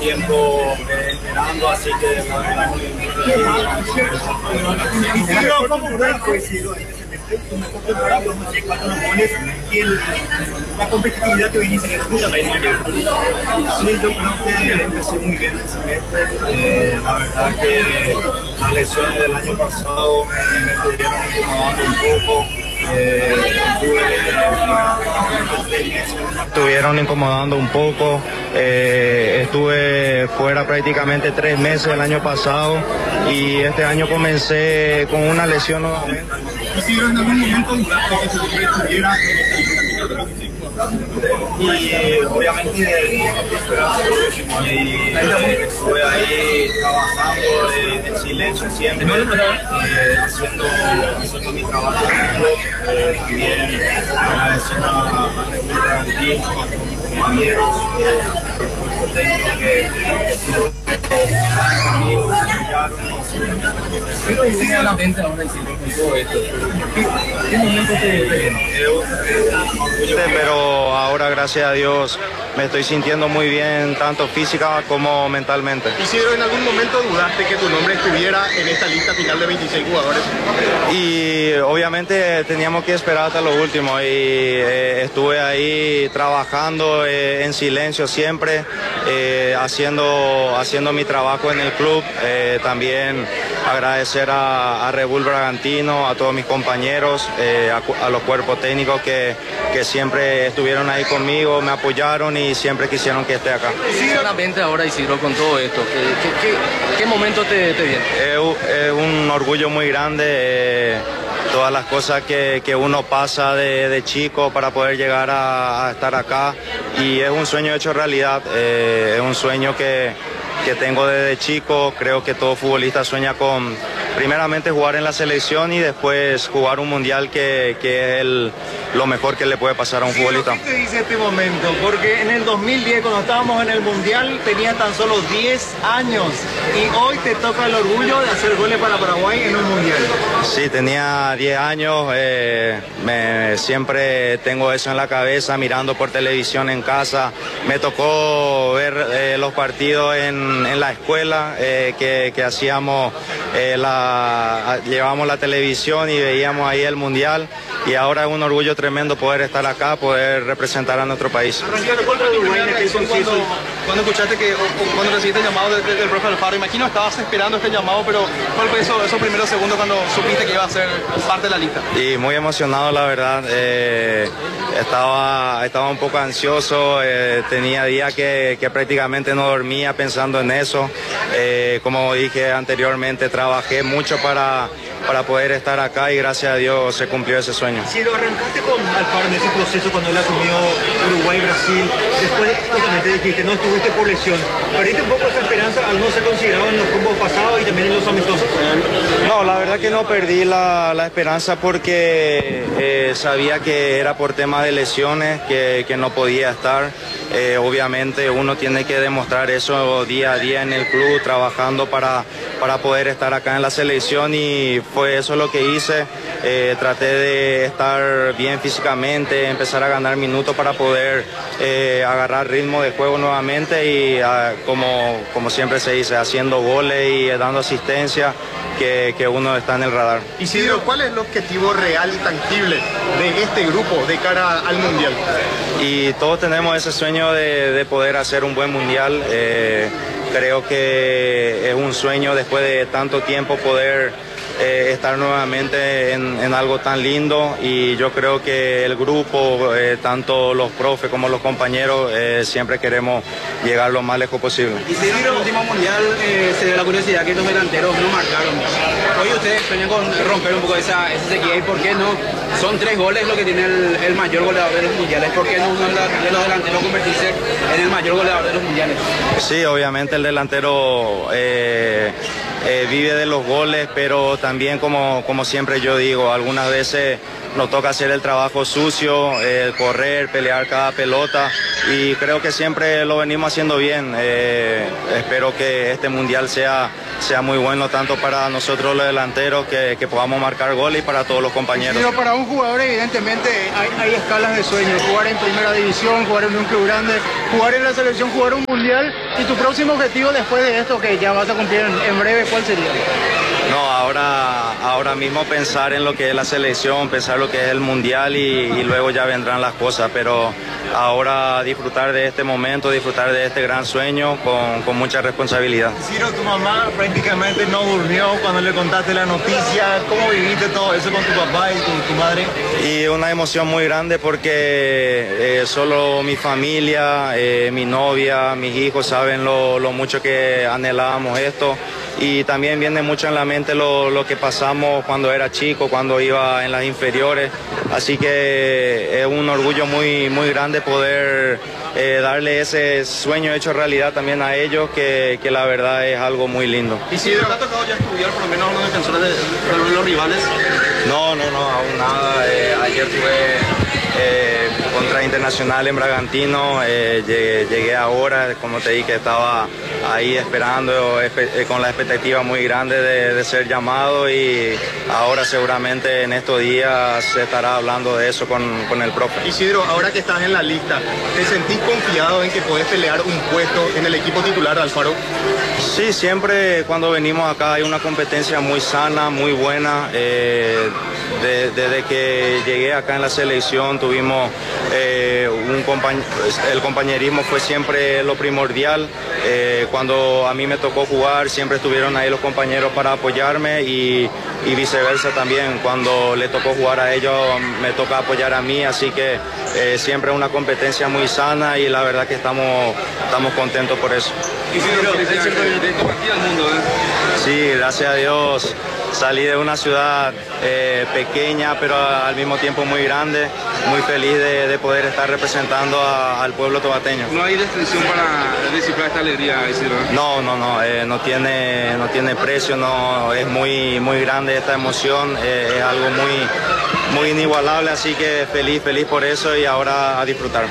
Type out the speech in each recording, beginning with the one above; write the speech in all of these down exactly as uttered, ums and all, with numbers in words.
tiempo eh, esperando, así que la verdad muy Isidro, ¿cómo fue Isidro? Una temporada con seis, cuatro goles y el, la competitividad que viniste que es mucho mayor. Sí, yo creo que empecé muy bien el semestre. Eh, la verdad que las lesiones del año pasado me, me estuvieron incomodando un poco. Eh, Estuvieron incomodando un poco, eh, estuve fuera prácticamente tres meses el año pasado y este año comencé con una lesión nuevamente. Isidro, en algún momento dudaste que tu nombre estuviera y eh, obviamente y estuve ahí trabajando eh, en silencio siempre, eh, haciendo, haciendo mi trabajo, eh, también agradeciendo a Jesús Bragantino, a mis compañeros, eh, por técnico que amigos que apoyaron. ¿Qué te viene a la mente ahora, Isidro, con todo esto? ¿Qué momento te viene? Pero ahora, gracias a Dios, me estoy sintiendo muy bien, tanto física como mentalmente. Isidro, ¿en algún momento dudaste que tu nombre estuviera en esta lista final de veintiséis jugadores? Y obviamente teníamos que esperar hasta lo último y eh, estuve ahí trabajando eh, en silencio siempre, eh, haciendo, haciendo mi trabajo en el club. Eh, también agradecer a, a Red Bull Bragantino, a todos mis compañeros, eh, a, a los cuerpos técnicos que, que siempre estuvieron ahí conmigo, me apoyaron y siempre quisieron que esté acá. Sinceramente ahora, Isidro, con todo esto, ¿qué, qué, qué, qué momento te, te viene? Es, es un orgullo muy grande, eh, todas las cosas que, que uno pasa de, de chico para poder llegar a, a estar acá y es un sueño hecho realidad, eh, es un sueño que, que tengo desde chico. Creo que todo futbolista sueña con primeramente jugar en la selección y después jugar un mundial que, que es el, lo mejor que le puede pasar a un Sí, futbolista. ¿qué te dice este momento? Porque en el dos mil diez, cuando estábamos en el mundial, tenía tan solo diez años y hoy te toca el orgullo de hacer goles para Paraguay en un mundial. Sí, tenía diez años, eh, me, siempre tengo eso en la cabeza, mirando por televisión en casa. Me tocó ver eh, los partidos en, en la escuela eh, que, que hacíamos, eh, la, llevamos la televisión y veíamos ahí el mundial y ahora es un orgullo tremendo poder estar acá, poder representar a nuestro país. Arrancando contra Uruguay, cuando, cuando escuchaste que, o, o cuando recibiste el llamado de, de, del profe Alfaro, imagino estabas esperando este llamado, pero ¿cuál fue eso, esos primeros segundos cuando supiste que iba a ser parte de la lista? Y muy emocionado, la verdad. Eh, estaba, estaba un poco ansioso, eh, tenía días que, que prácticamente no dormía pensando en eso. Eh, como dije anteriormente, trabajé mucho para, para poder estar acá y gracias a Dios se cumplió ese sueño. Si lo arrancaste con Alfaro en ese proceso cuando él asumió Uruguay, Brasil, después justamente dijiste, no estuviste por lesión. ¿Perdiste un poco esa esperanza al no ser considerado en los combos pasados y también en los amistosos? No, la verdad que no perdí la, la esperanza porque eh, sabía que era por tema de lesiones, que, que no podía estar. Eh, obviamente uno tiene que demostrar eso día a día en el club, trabajando para, para poder estar acá en la selección y fue eso lo que hice. Eh, traté de estar bien físicamente, empezar a ganar minutos para poder eh, agarrar ritmo de juego nuevamente y uh, como, como siempre se dice, haciendo goles y dando asistencia, que, que uno está en el radar. Isidro, ¿cuál es el objetivo real y tangible de este grupo de cara al mundial? Y todos tenemos ese sueño de, de poder hacer un buen mundial. Eh, creo que es un sueño después de tanto tiempo poder eh, estar nuevamente en, en algo tan lindo y yo creo que el grupo, eh, tanto los profes como los compañeros, eh, siempre queremos llegar lo más lejos posible. Y si en el último mundial eh, se dio la curiosidad que los delanteros no marcaron. Hoy ustedes sueñan con romper un poco esa, esa sequía y ¿por qué no? Son tres goles lo que tiene el, el mayor goleador de los mundiales. ¿Por qué no uno de los delanteros convertirse en el mayor goleador de los mundiales? Sí, obviamente el delantero eh, eh, vive de los goles, pero también como, como siempre yo digo, algunas veces nos toca hacer el trabajo sucio, eh, correr, pelear cada pelota y creo que siempre lo venimos haciendo bien. Eh, espero que este mundial sea, sea muy bueno tanto para nosotros los delanteros que, que podamos marcar goles y para todos los compañeros. Pero para un jugador evidentemente hay, hay escalas de sueño, jugar en primera división, jugar en un club grande, jugar en la selección, jugar un mundial ¿Y tu próximo objetivo después de esto que ya vas a cumplir en, en breve, cuál sería? No, ahora, ahora mismo pensar en lo que es la selección, pensar lo que es el mundial y, y luego ya vendrán las cosas, pero ahora disfrutar de este momento, disfrutar de este gran sueño con, con mucha responsabilidad. Ciro, tu mamá prácticamente no durmió cuando le contaste la noticia. ¿Cómo viviste todo eso con tu papá y tu, tu madre? Y una emoción muy grande porque eh, solo mi familia, eh, mi novia, mis hijos saben lo, lo mucho que anhelábamos esto. Y también viene mucho en la mente lo, lo que pasamos cuando era chico, cuando iba en las inferiores. Así que es un orgullo muy, muy grande poder eh, darle ese sueño hecho realidad también a ellos, que, que la verdad es algo muy lindo. ¿Y si te ha tocado ya estudiar por lo menos a los defensores de, de los rivales? No, no, no, aún nada. Eh, ayer tuve eh, contra Internacional en Bragantino, eh, llegué, llegué ahora, como te dije, estaba ahí esperando eh, con la expectativa muy grande de, de ser llamado, y ahora seguramente en estos días se estará hablando de eso con, con el profe. Isidro, ahora que estás en la lista, ¿te sentís confiado en que podés pelear un puesto en el equipo titular de Alfaro? Sí, siempre cuando venimos acá hay una competencia muy sana, muy buena. Eh, de, desde que llegué acá en la selección tuvimos eh, un compañ el compañerismo fue siempre lo primordial. Eh, cuando a mí me tocó jugar siempre estuvieron ahí los compañeros para apoyarme, y, y viceversa también. Cuando le tocó jugar a ellos me toca apoyar a mí, así que eh, siempre una competencia muy sana, y la verdad que estamos, estamos contentos por eso. Isidro, es el de tu partida al mundo, ¿eh? Sí, gracias a Dios salí de una ciudad eh, pequeña, pero al mismo tiempo muy grande, muy feliz de, de poder estar representando a, al pueblo tobateño. ¿No hay descripción para descifrar esta alegría, Isidro? No, no, no, eh, no tiene, no tiene precio, no, es muy, muy grande esta emoción, eh, es algo muy, muy inigualable, así que feliz, feliz por eso, y ahora a disfrutar.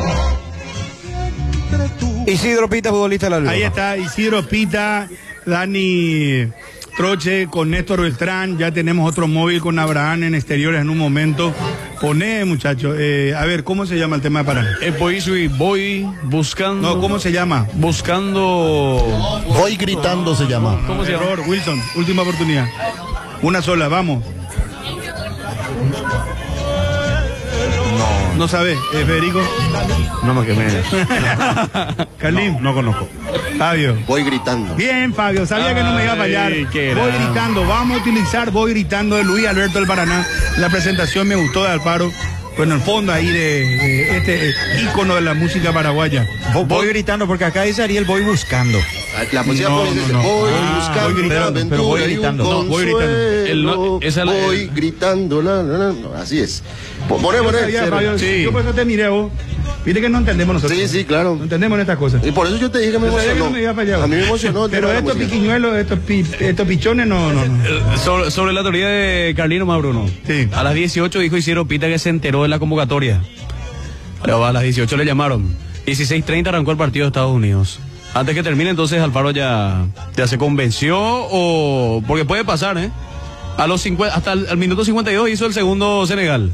Isidro Pita, futbolista de la Luna. Ahí está Isidro Pita, Dani Troche con Néstor Beltrán. Ya tenemos otro móvil con Abraham en exteriores en un momento. Poné, muchachos. Eh, a ver, ¿cómo se llama el tema de Paraná? Eh, voy, soy, voy buscando. No, ¿cómo se llama? Buscando. Voy gritando se llama. ¿Cómo se llama? Error, Wilson, última oportunidad. Una sola, vamos. No. ¿No sabes, eh, Federico? No me quemé. Carlín. No, no conozco. Fabio. Voy gritando. Bien, Fabio, sabía que no me iba a fallar. Ay, qué Voy gran. gritando, vamos a utilizar Voy gritando de Luis Alberto del Paraná. La presentación me gustó de Alfaro. Bueno, el fondo ahí de, de este ícono de la música paraguaya. Voy, voy gritando, porque acá dice Ariel, voy buscando. La música No, pues, no, dice, no. voy Ah, buscando voy gritando, una aventura pero voy y un gritando. No, voy gritando. consuelo. El no- esa la- voy gritando. La, la, la, no, así es. Po- Poné, Yo poné. sabía, cierra. Fabio, Sí. yo por eso te miré vos. Viste que no entendemos nosotros. Sí, sí, claro. No entendemos en estas cosas. Y por eso yo te dije que me Yo sabía que emocionó. no me iba a fallar. A mí me emocionó. el tema Pero de la estos música. piquiñuelos, estos, pi- estos pichones, no, no, no. Eh, Sobre, sobre la teoría de Carlino más Bruno. Sí. A las dieciocho dijo Isidro Pita que se enteró de la convocatoria. Pero a las dieciocho le llamaron. dieciséis treinta arrancó el partido de Estados Unidos. Antes que termine, entonces Alfaro ya, ya se convenció, o porque puede pasar, ¿eh? A los cincuenta, hasta el, al minuto cincuenta y dos hizo el segundo Senegal.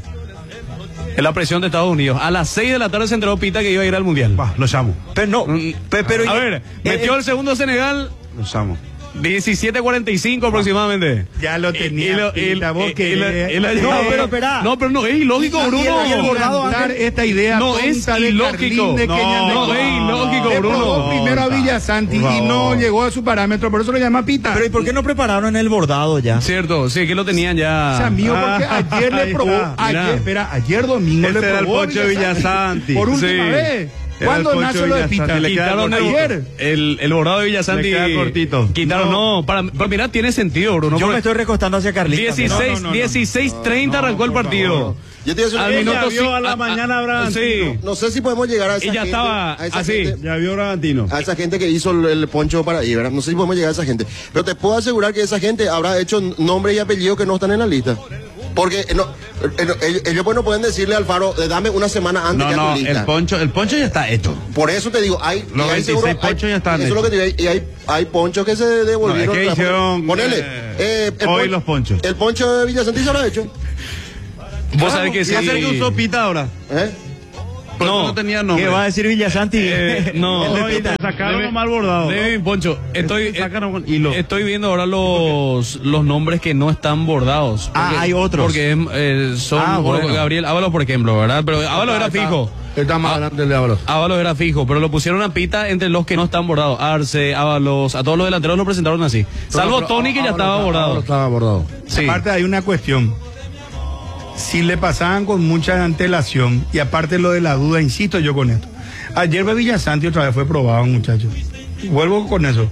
En la presión de Estados Unidos. A las seis de la tarde se enteró Pita que iba a ir al Mundial. Va, lo llamo. Pero no, Mm, pe- pero a ver, metió el segundo Senegal, Lo llamo. diecisiete cuarenta y cinco aproximadamente. Ya lo Y- tenía, y lo- y- Pita, vos y- que- y la- y la- No, pero espera. No, pero no, es ilógico, Y- y- Bruno. y el bordado Dar antes- esta idea No, es tonta de ilógico. Carlín de No, Kenia de- no, es ilógico, Le Bruno. probó primero a Villa Santi Por y no favor. llegó a su parámetro, por eso lo llama Pita. Pero ¿y por qué no prepararon el bordado ya? Cierto, sí, que lo tenían O sea, ya. mío, porque Ah, ayer le ahí probó, está. ayer, Mirá. espera, ayer domingo Ese le era el probó Poncho Villasanti. Por última Sí. vez. Era ¿Cuándo el Poncho nace lo de Villasanti, Pita? le queda Quitaron el, cortito. ayer. el, el bordado de Villasanti. Le queda cortito. Quitaron, no, para, para mirar, tiene sentido, Bruno. Yo porque me estoy recostando hacia Carlita. dieciséis, No, no, no, no. dieciséis treinta arrancó el partido. Yo te voy a decir una Al cosa. minuto vio ci- a la mañana, Abraham. Sí. No sé si podemos llegar a esa Y ya gente. estaba a esa así. gente- Ya vio Bragantino. a esa gente que hizo el, el poncho para ahí, ¿verdad? No sé si podemos llegar a esa gente. Pero te puedo asegurar que esa gente habrá hecho nombres y apellidos que no están en la lista. Porque eh, no, eh, no, ellos, ellos pues no pueden decirle al Alfaro, eh, dame una semana antes No, ya no, tu lista. el poncho, el poncho ya está hecho. Por eso te digo, hay, Los y hay veintiséis seguro- hay- ponchos ya están Eso es lo que te digo, y hay, hay ponchos que se devolvieron. No, es que hicieron, Ponele. eh, eh, el hoy pon- los ponchos. El poncho de Villasanti se lo ha hecho. Vos sabés que ¿Y sí. hacer que usó Pita ahora? ¿Eh? Pero No. no tenía nombre. ¿Qué va a decir Villasanti? Eh, no. Oye, te sacaron los mal bordados. Debe, Poncho, estoy, Te sacaron con hilo. estoy viendo ahora los, los nombres que no están bordados. Ah, hay otros. Porque eh, son Ah, bueno. Gabriel Ábalos, por ejemplo, ¿verdad? Pero Ábalos era fijo. Está más Ah. adelante el de Ábalos. Ábalos era fijo, pero lo pusieron a pita entre los que no están bordados. Arce, Ábalos, a todos los delanteros lo presentaron así. Salvo Pero Tony, que ya Ábalos estaba está- bordado. Ábalos estaba bordado. Sí. Aparte hay una cuestión. Si le pasaban con mucha antelación, y aparte lo de la duda, insisto yo con esto. Ayer Villasanti otra vez fue probado, muchachos. Vuelvo con eso.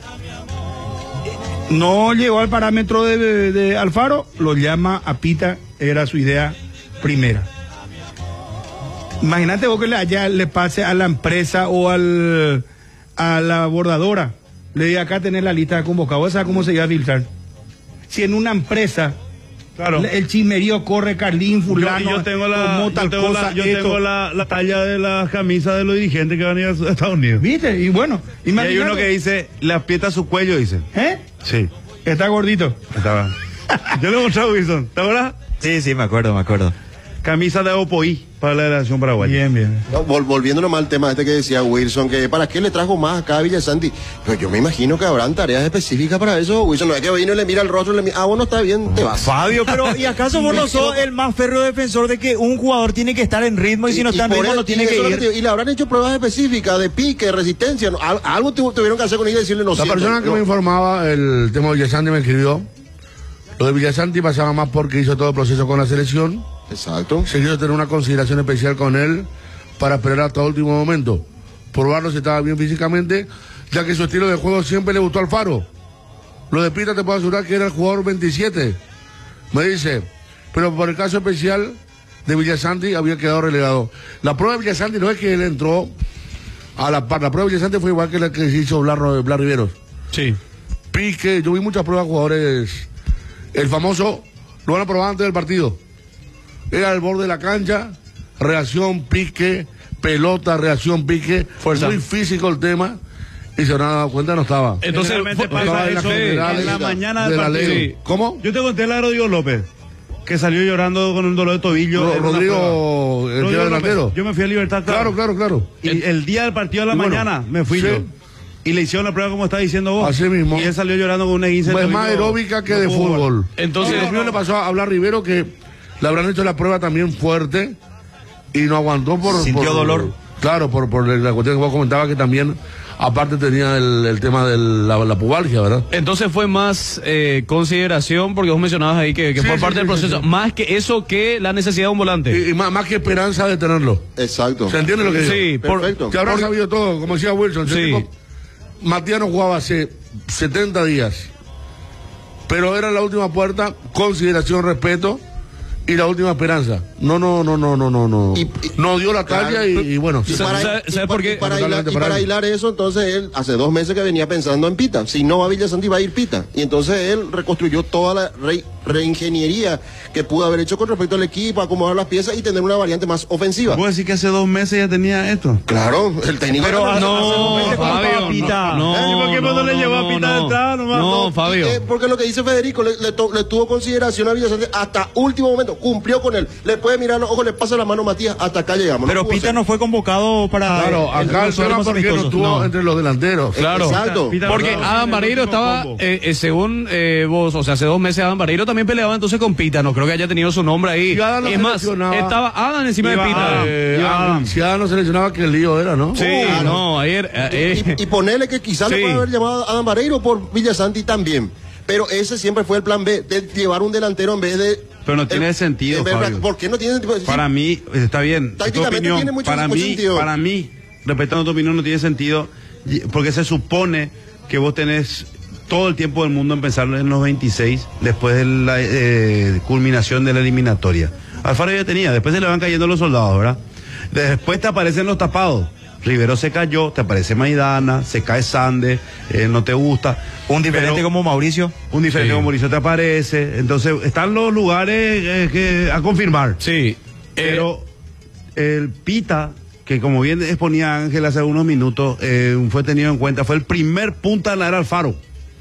No llegó al parámetro de, de- de Alfaro, lo llama a Pita, era su idea primera. Imagínate vos que le, allá le pase a la empresa o al, a la bordadora, le diga acá tenés la lista de convocados, ¿sabes cómo se iba a filtrar? Si en una empresa Claro. le- el chismerío corre Carlín, Yo, fulano, yo tengo la, tomó yo tal tengo cosa, la, yo esto. tengo la, la talla de las camisas de los dirigentes que van a ir a Estados Unidos. ¿Viste? Y bueno, Y hay imagínate. uno que dice, le aprieta su cuello, dice. ¿Eh? Sí, Está gordito. estaba. Yo le mostré a Wilson, ¿te acuerdas? Sí, sí, me acuerdo, me acuerdo. Camisa de Opoí para la delegación paraguaya. Bien, bien. No, vol- volviendo nomás al tema este que decía Wilson, que para qué le trajo más acá a Villasanti. Pero yo me imagino que habrán tareas específicas para eso, Wilson. No es que vino y le mira el rostro y le mira, ah, bueno, está bien, te vas. Fabio, pero ¿y acaso vos no sos el más férreo defensor de que un jugador tiene que estar en ritmo y si no está en por ritmo eso- no tiene y que eso es lo ir? te digo, y le habrán hecho pruebas específicas de pique, resistencia. ¿no? Al- algo tu- tuvieron que hacer con ella y decirle no La siento, persona que no. me informaba el tema de Villasanti me escribió. Lo de Villasanti pasaba más porque hizo todo el proceso con la selección. Exacto. Se quiso tener una consideración especial con él para esperar hasta el último momento. Probarlo si estaba bien físicamente, ya que su estilo de juego siempre le gustó al Faro. Lo de Pita te puedo asegurar que era el jugador veintisiete. Me dice, pero por el caso especial de Villasanti había quedado relegado. La prueba de Villasanti no es que él entró a la par. La prueba de Villasanti fue igual que la que se hizo Blas, Blas Riveros. Sí. Pique, yo vi muchas pruebas de jugadores. El famoso, lo van a probar antes del partido. Era al borde de la cancha, reacción, pique, pelota, reacción, pique. Fuerza. Muy físico el tema. Y se han dado cuenta, no estaba. Entonces, Generalmente fue- pasa estaba en eso las generales en la mañana de del la partido. ley. Sí. ¿Cómo? Yo te conté la de Rodrigo López, que salió llorando con un dolor de tobillo. Ro- en una Rodrigo, prueba. el que era López. delantero. Yo me fui a Libertad. Claro, claro, claro. Y el día del partido de la Y bueno, mañana me fui sí. yo. Y le hicieron la prueba como está diciendo vos. Así mismo. Y él salió llorando con una esguince de Es tobillo. más aeróbica que No de pudo jugar. fútbol. Entonces- Lo mismo le pasó a hablar Rivero que le habrán hecho la prueba también fuerte y no aguantó por... Sintió por- dolor. Claro, por, por la cuestión que vos comentabas que también, aparte tenía el, el tema de la, la pubalgia, ¿verdad? Entonces fue más eh, consideración, porque vos mencionabas ahí que, que Sí, fue sí, parte sí, del sí, proceso, sí. más que eso que la necesidad de un volante. Y, y más, más que esperanza de tenerlo. Exacto. ¿Se entiende lo que digo? Sí, por- Perfecto. Que habrán sabido todo, como decía Wilson. ese Sí. tipo- Matías no jugaba hace setenta días. Pero era la última puerta, consideración, respeto y la última esperanza. No, no, no, no, no, no, no. Y- y- no dio la talla Claro. y, y bueno. Y sí. para, ¿Sabe- y sabe pa- por qué? y para hilar, Totalmente y para para él. hilar eso, entonces él hace dos meses que venía pensando en Pita. Si no va Villasanti, va a ir Pita. Y entonces él reconstruyó toda la re- reingeniería que pudo haber hecho con respecto al equipo, acomodar las piezas y tener una variante más ofensiva. ¿Puedo decir que hace dos meses ya tenía esto? Claro, el técnico. Pero hace- No, hace dos meses Fabio, contaba Pita. no, ¿Eh? ¿Y por qué no, no le no, llevó a no, Pita de no. entrada nomás? No, Fabio. Eh, porque lo que dice Federico, le, le to- le tuvo consideración a Villasanti hasta último momento, cumplió con él. Le puede mirar los ojos, le pasa la mano a Matías, hasta acá llegamos. Pero pudo Pita ser. no fue convocado para... Claro, el- acá el los tema órganos porque no amistosos. estuvo No. entre los delanteros. Claro. Exacto. Pita- Porque Pita- Adam Vareiro el último estaba, combo. eh, eh, según eh, vos, o sea, hace dos meses Adam Vareiro también peleaba entonces con Pita, no creo que haya tenido su nombre ahí. Y Adam lo es más, seleccionaba. estaba Adam encima Iba de Pita. Adam. Eh, Ya. Adam, si Adam no seleccionaba que el lío era, ¿no? Sí, Uh, no, ayer... eh, Y, y ponerle que quizás Sí. le puede haber llamado a Adam Vareiro por Villasanti también. Pero ese siempre fue el plan B, de llevar un delantero en vez de... Pero no tiene sentido, en vez de- Fabio. ¿Por qué no tiene sentido? Sí, Para mí, está bien. tu Tácticamente opinión. tiene mucho- para mucho mí, sentido. Para mí, respetando tu opinión, no tiene sentido. y- Porque se supone que vos tenés todo el tiempo del mundo en pensar en los veintiséis, después de la eh, culminación de la eliminatoria. Alfaro ya tenía, después se le van cayendo los soldados, ¿verdad? Después te aparecen los tapados. Rivero se cayó, te aparece Maidana, se cae Sande, eh, no te gusta. Un diferente Pero- como Mauricio. Un diferente Sí. como Mauricio te aparece. Entonces, están los lugares eh, que, a confirmar. sí. Pero el Pita, que como bien exponía Ángel hace unos minutos, eh, fue tenido en cuenta, fue el primer punta en la era Alfaro.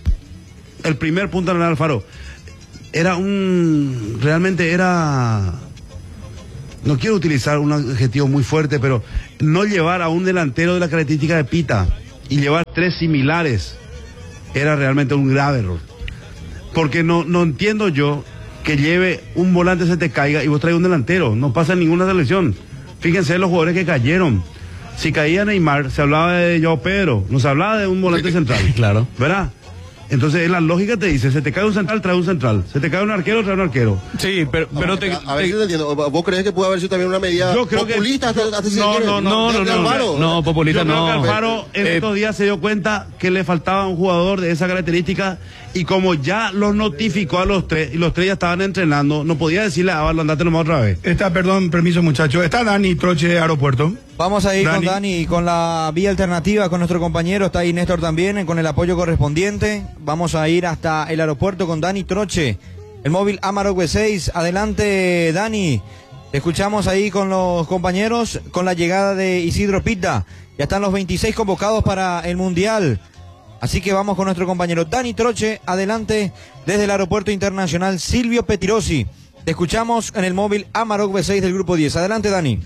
El primer punta en la era Alfaro. Era un. Realmente era. No quiero utilizar un adjetivo muy fuerte, pero no llevar a un delantero de la característica de Pita y llevar tres similares era realmente un grave error. Porque no, no entiendo yo que lleve un volante, se te caiga y vos traes un delantero. No pasa en ninguna selección. Fíjense los jugadores que cayeron. Si caía Neymar, se hablaba de Joao Pedro, no se hablaba de un volante central. Claro. ¿Verdad? Entonces la lógica te dice, se te cae un central, trae un central. Se te cae un arquero, trae un arquero. Sí, pero, pero te, A, a ver si te entiendo. ¿Vos crees que puede haber sido también una medida Yo creo que- populista? hasta- hasta si No, se quiere? no, no, De- no, de no, Alvaro. no, populista Yo creo no. que Alfaro en Eh, estos días se dio cuenta que le faltaba un jugador de esa característica y como ya los notificó a los tres y los tres ya estaban entrenando, no podía decirle a Álvaro, andate nomás otra vez. Está, perdón, permiso muchachos. Está Dani Troche de Aeropuerto. Vamos a ir Dani. con Dani y con la vía alternativa con nuestro compañero. Está ahí Néstor también con el apoyo correspondiente. Vamos a ir hasta el aeropuerto con Dani Troche. El móvil Amarok B seis. Adelante, Dani. Te escuchamos ahí con los compañeros con la llegada de Isidro Pita. Ya están los veintiséis convocados para el Mundial. Así que vamos con nuestro compañero Dani Troche. Adelante desde el aeropuerto internacional Silvio Petirosi. Te escuchamos en el móvil Amarok B seis del grupo diez. Adelante, Dani.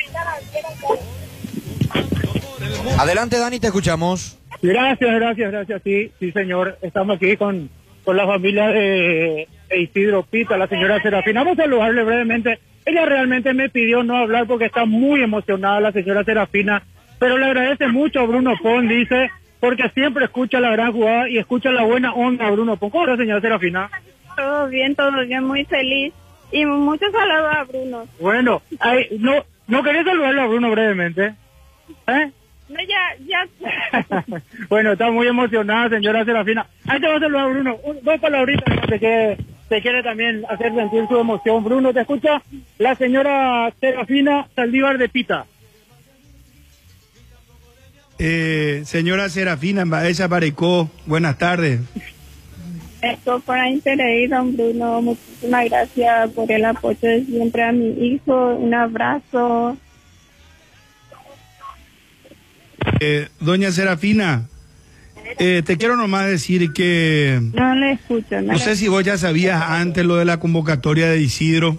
Adelante, Dani, te escuchamos. Gracias, gracias, gracias. Sí, sí, señor. Estamos aquí con, con la familia de, de Isidro Pita, la señora Serafina. Vamos a saludarle brevemente. Ella realmente me pidió no hablar porque está muy emocionada la señora Serafina, pero le agradece mucho a Bruno Pon, dice, porque siempre escucha la gran jugada y escucha la buena onda a Bruno Pon. ¿Cómo está, señora Serafina? Todo bien, todo bien, muy feliz. Y muchos saludos a Bruno. Bueno, ay, no, no quería saludarle a Bruno brevemente. ¿Eh? No, ya, ya. Bueno, está muy emocionada, señora Serafina. Ahí te va a saludar, Bruno. Un- Dos palabritas que te, te quiere también hacer sentir su emoción. Bruno, te escucha la señora Serafina Saldívar de Pita. Eh, señora Serafina Baeza Baricó, buenas tardes. Esto para interés, don Bruno. Muchísimas gracias por el apoyo de siempre a mi hijo. Un abrazo. Eh, doña Serafina, eh, te quiero nomás decir que No le escucho. No, no sé si vos ya sabías antes lo de la convocatoria de Isidro,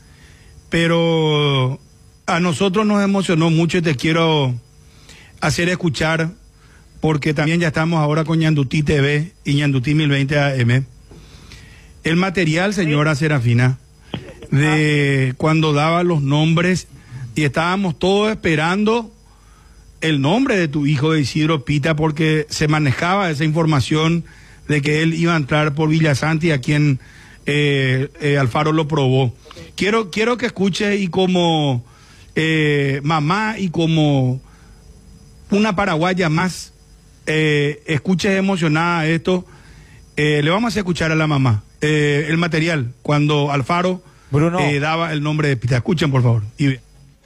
pero a nosotros nos emocionó mucho y te quiero hacer escuchar, porque también ya estamos ahora con Ñandutí T V y Ñandutí mil veinte A M. El material, señora Serafina, de cuando daba los nombres y estábamos todos esperando el nombre de tu hijo de Isidro Pita, porque se manejaba esa información de que él iba a entrar por Villasanti, a quien eh, eh, Alfaro lo probó. Quiero, quiero que escuche y como eh, mamá y como una paraguaya más, eh, escuches emocionada esto. Eh, le vamos a hacer escuchar a la mamá eh, el material cuando Alfaro Bruno. eh, daba el nombre de Pita. Escuchen, por favor. Y vean.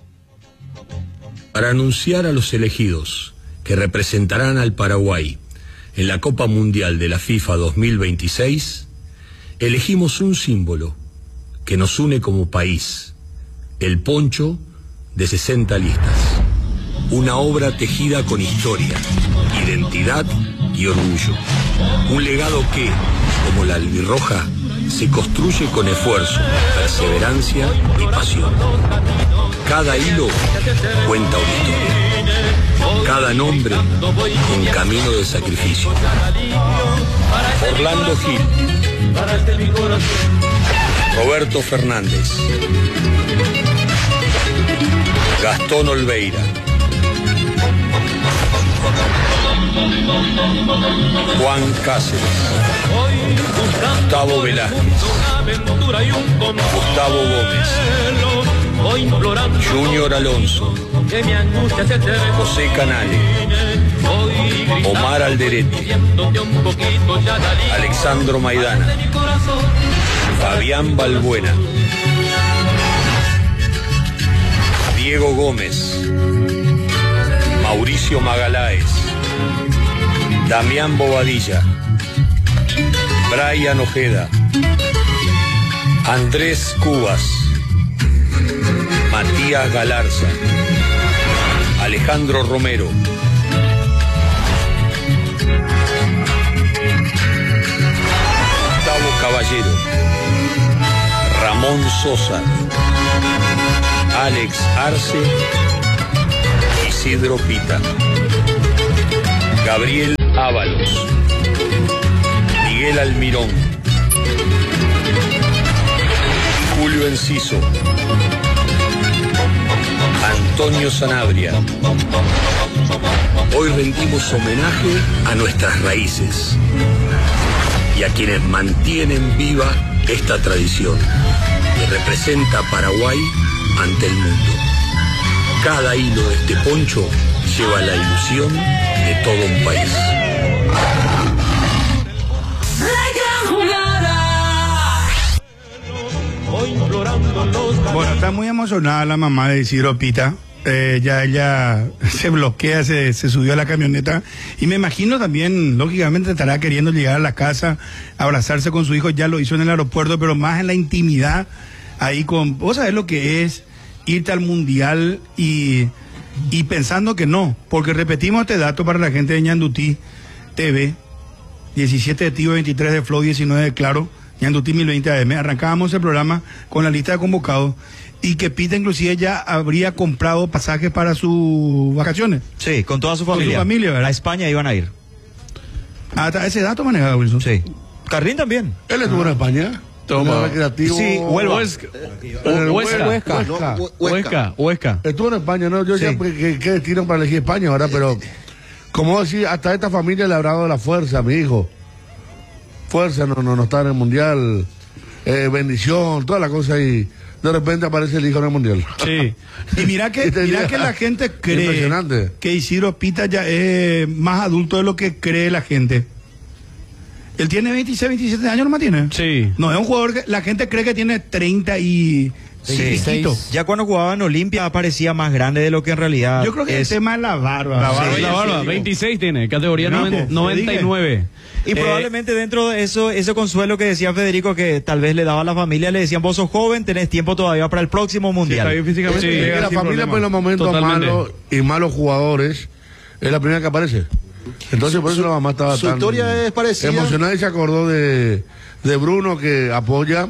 Para anunciar a los elegidos que representarán al Paraguay en la Copa Mundial de la FIFA dos mil veintiséis, elegimos un símbolo que nos une como país, el poncho de sesenta listas, una obra tejida con historia, identidad y orgullo, un legado que, como la albirroja, se construye con esfuerzo, perseverancia y pasión. Cada hilo cuenta una historia. Cada nombre, un camino de sacrificio. Orlando Gil. Roberto Fernández. Gastón Olveira. Juan Cáceres. Gustavo Velázquez. Gustavo Gómez. Junior Alonso. José Canale. Omar Alderete. Alexandro Maidana. Fabián Balbuena. Diego Gómez. Mauricio Magaláes. Damián Bobadilla. Brian Ojeda. Andrés Cubas. Matías Galarza. Alejandro Romero. Gustavo Caballero. Ramón Sosa. Alex Arce Isidro Pita, Gabriel Ábalos, Miguel Almirón, Julio Enciso, Antonio Sanabria. Hoy rendimos homenaje a nuestras raíces y a quienes mantienen viva esta tradición que representa a Paraguay ante el mundo. Cada hilo de este poncho lleva la ilusión de todo un país. Bueno, está muy emocionada la mamá de Isidro Pita. Eh, ya ella se bloquea, se, se subió a la camioneta y me imagino también, lógicamente estará queriendo llegar a la casa, abrazarse con su hijo. Ya lo hizo en el aeropuerto, pero más en la intimidad, ahí con... Vos sabés lo que es irte al mundial y, y pensando que no, porque repetimos este dato para la gente de Ñandutí T V, diecisiete de Tigo, veintitrés de Flow, diecinueve de Claro, Ñandutí mil veinte A M. Arrancábamos el programa con la lista de convocados y que Pita inclusive ya habría comprado pasajes para sus vacaciones. Sí, con toda su familia. Con su familia, ¿verdad? A España iban a ir. Hasta ese dato manejaba Wilson. Sí. Carlín también. Él estuvo en España. Toma. Recreativo. Sí, Huelva. Huesca. Eh, Huesca. Huesca. Huesca. No, Huesca. Huesca. Estuvo en España, ¿no? Yo Sí. ya, ¿qué, qué destino para elegir España ahora? Pero, como decir, hasta esta familia le habrá dado la fuerza a mi hijo. Fuerza, no, no, no está en el mundial. Eh, bendición, toda la cosa y de repente aparece el hijo en el mundial. Sí. Y mira que, Y te mira diga, que la gente cree impresionante. que Isidro Pita ya es más adulto de lo que cree la gente. Él tiene veintiséis, veintisiete años, ¿no más tiene? Sí. No, es un jugador que la gente cree que tiene treinta y... Sí. piquito. Ya cuando jugaba en Olimpia parecía más grande de lo que en realidad Yo creo que es. el tema es la barba. La barba, Sí, la sí, barba. sí. veintiséis tiene, categoría No, noven- te noventa y nueve. Y Eh, probablemente dentro de eso, ese consuelo que decía Federico, que tal vez le daba a la familia, le decían, vos sos joven, tenés tiempo todavía para el próximo mundial. está bien físicamente. Sí, llega es que la sin familia, problema. pues, en los momentos Totalmente. malos y malos jugadores, es la primera que aparece. Entonces, por eso la mamá estaba su tan historia es parecida. emocionada y se acordó de, de Bruno, que apoya,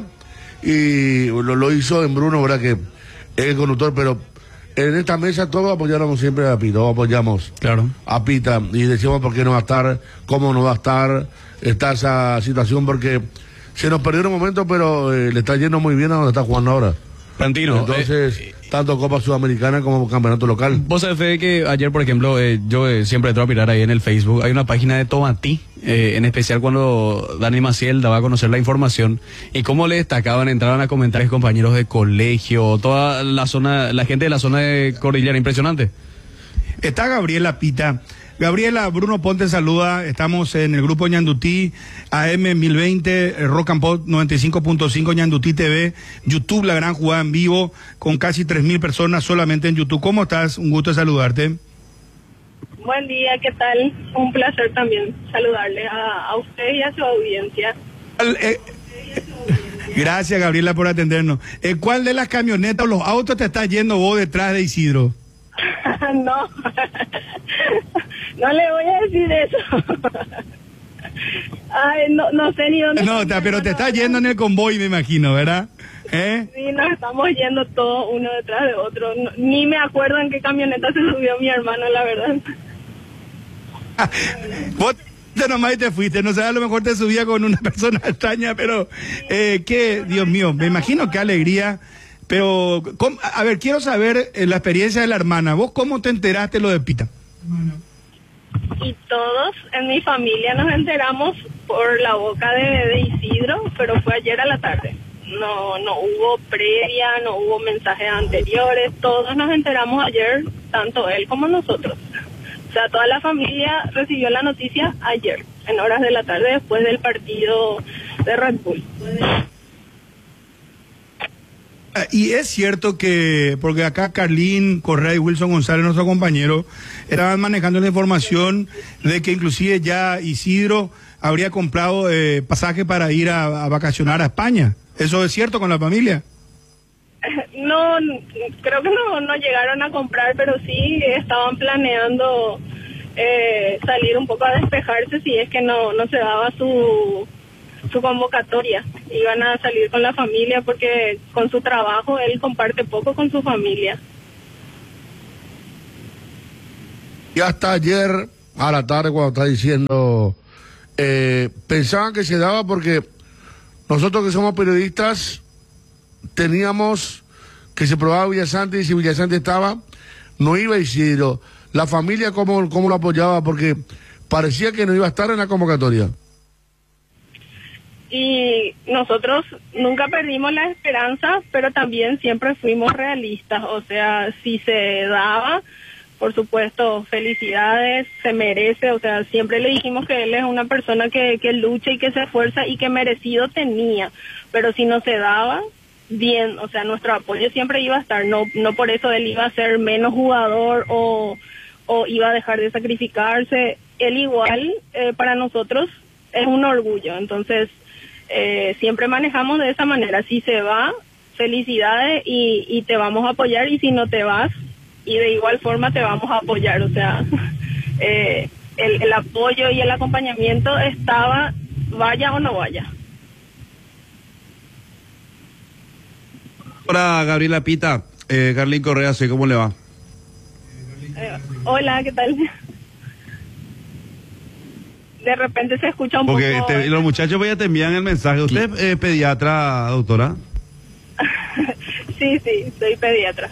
y lo, lo hizo en Bruno, ¿verdad? Que es el conductor, pero en esta mesa todos apoyamos siempre a Pita, todos apoyamos Claro. a Pita y decimos por qué no va a estar, cómo no va a estar, está esa situación, porque se nos perdió un momento, pero eh, le está yendo muy bien a donde está jugando ahora. Plantino. Entonces, eh, tanto Copa Sudamericana como Campeonato Local. Vos sabés, Fede, que ayer, por ejemplo, eh, yo eh, siempre entro a mirar ahí en el Facebook, hay una página de Tomatí, eh, en especial cuando Dani Maciel daba a conocer la información, y cómo le destacaban, entraban a comentar compañeros de colegio, toda la zona, la gente de la zona de Cordillera, impresionante. Está Gabriela Pita. Gabriela, Bruno Ponte saluda. Estamos en el grupo Ñandutí, A M mil veinte, Rock and Pop noventa y cinco punto cinco, Ñandutí T V, YouTube, la gran jugada en vivo, con casi tres mil personas solamente en YouTube. ¿Cómo estás? Un gusto saludarte. Buen día, ¿qué tal? Un placer también saludarle a, a usted y a su audiencia. Al- eh, Gracias, Gabriela, por atendernos. Eh, ¿Cuál de las camionetas o los autos te estás yendo vos detrás de Isidro? No, no le voy a decir eso. Ay, no, no sé ni dónde. No, te- pero te estás yendo en el convoy, me imagino, ¿verdad? ¿Eh? Sí, nos estamos yendo todos uno detrás de otro. No- ni me acuerdo en qué camioneta se subió mi hermano, la verdad. Vos te nomás y te fuiste, no sé, a lo mejor te subía con una persona extraña, pero eh, qué, Dios mío, me imagino qué alegría. Pero, ¿cómo? A ver, quiero saber eh, la experiencia de la hermana. ¿Vos cómo te enteraste lo de Pita? Y todos en mi familia nos enteramos por la boca de, de Isidro, pero fue ayer a la tarde. No, no hubo previa, no hubo mensajes anteriores, todos nos enteramos ayer, tanto él como nosotros. O sea, toda la familia recibió la noticia ayer, en horas de la tarde, después del partido de Red Bull. Ah, y es cierto que, porque acá Carlín Correa y Wilson González, nuestro compañero, estaban manejando la información de que inclusive ya Isidro habría comprado eh, pasaje para ir a, a vacacionar a España. ¿Eso es cierto con la familia? No, creo que no, no llegaron a comprar, pero sí estaban planeando eh, salir un poco a despejarse si es que no, no se daba su, su convocatoria. Iban a salir con la familia porque con su trabajo él comparte poco con su familia. Y hasta ayer a la tarde cuando está diciendo, eh, pensaban que se daba porque nosotros que somos periodistas teníamos que se probaba Villasante y si Villasante estaba, no iba Isidro. La familia cómo, cómo lo apoyaba porque parecía que no iba a estar en la convocatoria. Y nosotros nunca perdimos la esperanza, pero también siempre fuimos realistas, o sea, si se daba, por supuesto, felicidades, se merece, o sea, siempre le dijimos que él es una persona que, que lucha y que se esfuerza y que merecido tenía, pero si no se daba, bien, o sea, nuestro apoyo siempre iba a estar, no no por eso él iba a ser menos jugador o, o iba a dejar de sacrificarse, él igual, eh, para nosotros es un orgullo, entonces eh, siempre manejamos de esa manera, si se va, felicidades y, y te vamos a apoyar y si no te vas, y de igual forma te vamos a apoyar, o sea, eh, el, el apoyo y el acompañamiento estaba, vaya o no vaya. Hola, Gabriela Pita, eh, Carlín Correa, ¿sí? ¿Cómo le va? Eh, hola, ¿qué tal? De repente se escucha un Porque poco... te, los muchachos ya te envían el mensaje. ¿Usted es eh, pediatra, doctora? Sí, sí, soy pediatra.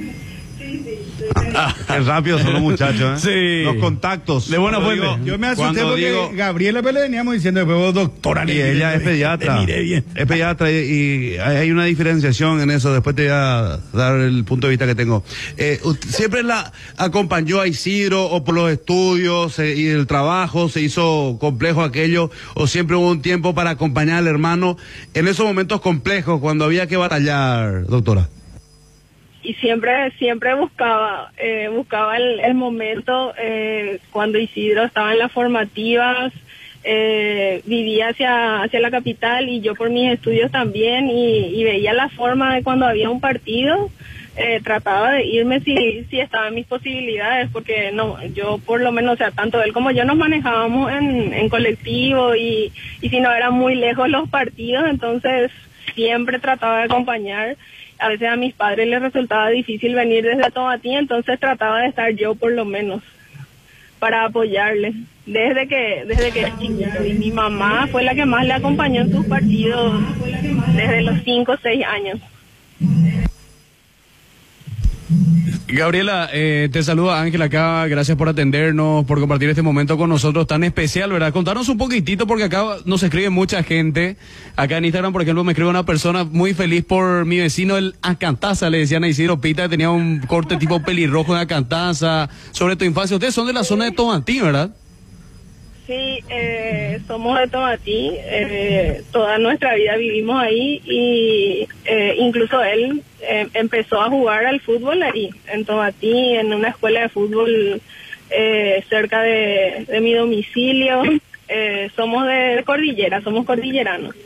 Qué rápido son los muchachos, ¿eh? Sí. Los contactos. De buena Cuando fuente. digo- Yo me asusté cuando porque digo- Gabriela pues le veníamos diciendo después vos, doctora. Y le miré, ella es le- pediatra. le miré bien. Es pediatra y, y hay hay una diferenciación en eso. Después te voy a dar el punto de vista que tengo. Eh, usted ¿Siempre la acompañó a Isidro o por los estudios eh, y el trabajo se hizo complejo aquello? ¿O siempre hubo un tiempo para acompañar al hermano en esos momentos complejos cuando había que batallar, doctora? Y siempre siempre buscaba eh, buscaba el, el momento eh, cuando Isidro estaba en las formativas, eh, vivía hacia hacia la capital y yo por mis estudios también y, y veía la forma de cuando había un partido, eh, trataba de irme si si estaba en mis posibilidades, porque no yo por lo menos, o sea, tanto él como yo nos manejábamos en, en colectivo y, y si no eran muy lejos los partidos, entonces siempre trataba de acompañar. A veces a mis padres les resultaba difícil venir desde Tomatí, entonces trataba de estar yo por lo menos para apoyarle desde que desde que era chiquito. Y mi mamá fue la que más le acompañó en sus partidos desde los cinco o seis años. Gabriela, eh, te saluda Ángel acá, gracias por atendernos, por compartir este momento con nosotros tan especial, ¿verdad? Contanos un poquitito, porque acá nos escribe mucha gente, acá en Instagram, por ejemplo, me escribe una persona muy feliz por mi vecino, el Acantaza, le decían a Isidro Pita, que tenía un corte tipo pelirrojo en Acantaza, sobre tu infancia. Ustedes son de la zona de Tomatí, ¿verdad? Sí, eh, somos de Tomatí, eh, toda nuestra vida vivimos ahí y eh, incluso él eh, empezó a jugar al fútbol ahí, en Tomatí, en una escuela de fútbol eh, cerca de, de mi domicilio. Eh, somos de Cordillera, somos cordilleranos.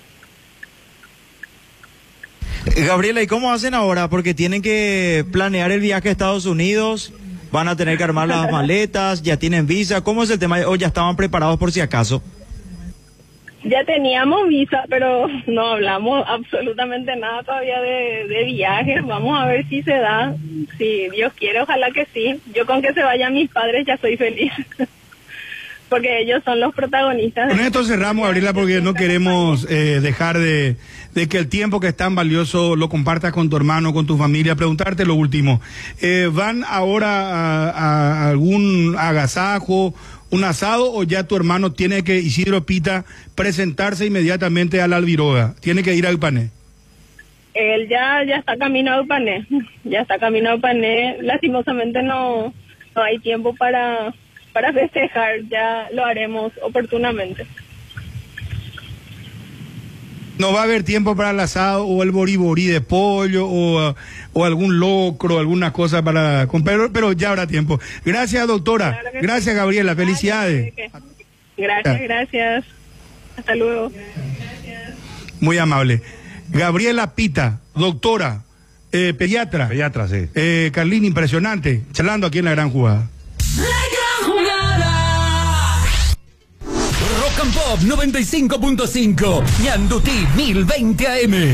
Gabriela, ¿y cómo hacen ahora? Porque tienen que planear el viaje a Estados Unidos, van a tener que armar las maletas, ya tienen visa. ¿Cómo es el tema? ¿O ya estaban preparados por si acaso? Ya teníamos visa, pero no hablamos absolutamente nada todavía de, de viajes. Vamos a ver si se da. Si Dios quiere, ojalá que sí. Yo con que se vayan mis padres ya soy feliz. Porque ellos son los protagonistas. Con esto cerramos, Gabriela, porque no queremos eh, dejar de, de que el tiempo que es tan valioso lo compartas con tu hermano, con tu familia. Preguntarte lo último. Eh, ¿Van ahora a, a algún agasajo, un asado, o ya tu hermano tiene que, Isidro Pita, presentarse inmediatamente a la Albiroga? Tiene que ir al Pané. Él ya ya está camino a Upané. Ya está camino a Upané. Lastimosamente no, no hay tiempo para... para festejar, ya lo haremos oportunamente. No va a haber tiempo para el asado o el boriborí de pollo o, o algún locro, alguna cosa para comprar, pero ya habrá tiempo. Gracias, doctora. Claro que Gracias, sí. Gabriela. Felicidades. Gracias, gracias. Hasta luego. Muy amable. Gabriela Pita, doctora, eh, pediatra. Pediatra, sí. Eh, Carlín, impresionante. Charlando aquí en La Gran Jugada. Rock and Pop noventa y cinco punto cinco, Ñandutí mil veinte A M.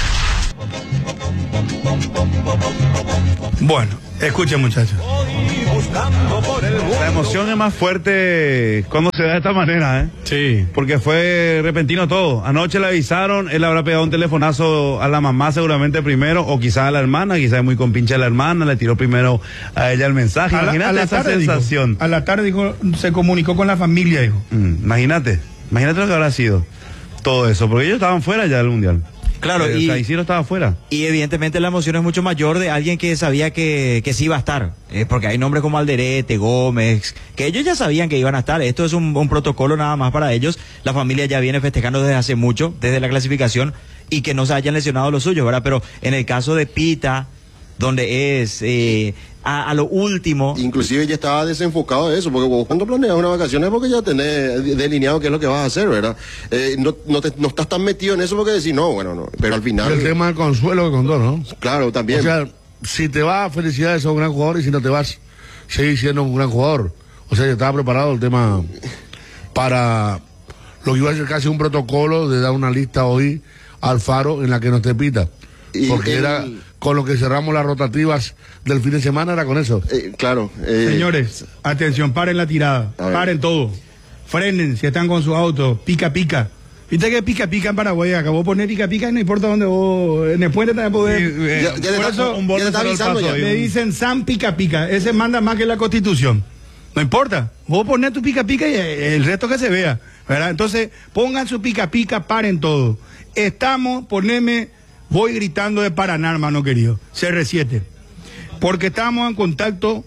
Bueno, escuchen, muchachos. buscando por el mundo. La emoción es más fuerte cuando se da de esta manera, ¿eh? Sí. Porque fue repentino todo. Anoche le avisaron, él habrá pegado un telefonazo a la mamá seguramente primero, o quizás a la hermana, quizás es muy compinche a la hermana, le tiró primero a ella el mensaje. A la- Imagínate a la esa tarde, sensación. dijo. A la tarde dijo, se comunicó con la familia, dijo. Mm, imagínate, imagínate lo que habrá sido todo eso, porque ellos estaban fuera ya del Mundial. Claro, Eh, y- o sea, Isidro estaba fuera. Y evidentemente la emoción es mucho mayor de alguien que sabía que, que sí iba a estar, eh, porque hay nombres como Alderete, Gómez, que ellos ya sabían que iban a estar. Esto es un, un protocolo nada más para ellos. La familia ya viene festejando desde hace mucho, desde la clasificación, y que no se hayan lesionado los suyos, ¿verdad? Pero en el caso de Pita, donde es eh, a, a lo último... Inclusive ya estaba desenfocado de eso, porque vos cuando planeas una vacación es porque ya tenés delineado qué es lo que vas a hacer, ¿verdad? Eh, no, no, te- no estás tan metido en eso porque decís, no, bueno, no, pero al final... El tema del consuelo que contó, ¿no? Claro, también. O sea, si te vas, felicidades, sos un gran jugador, y si no te vas, seguís siendo un gran jugador. O sea, ya estaba preparado el tema para lo que iba a ser casi un protocolo de dar una lista hoy al Faro en la que no te pita. Y Porque el- era con lo que cerramos las rotativas del fin de semana, era con eso. Eh, claro. Señores, atención, paren la tirada, A ver. paren todo, frenen si están con su auto, pica pica. Viste que pica pica en Paraguay, acabó de poner pica pica y no importa dónde vos, en el puente también podés. Sí, eh, Ya- ya te Por está- eso un borde ya te está cerró el avisando paso ya. ahí, Le un- dicen San pica pica, ese manda más que la Constitución. No importa, vos ponés tu pica pica y el resto que se vea, ¿verdad? Entonces, pongan su pica pica, paren todo. Estamos, poneme, voy gritando de Paraná, hermano querido, C R siete. Porque estamos en contacto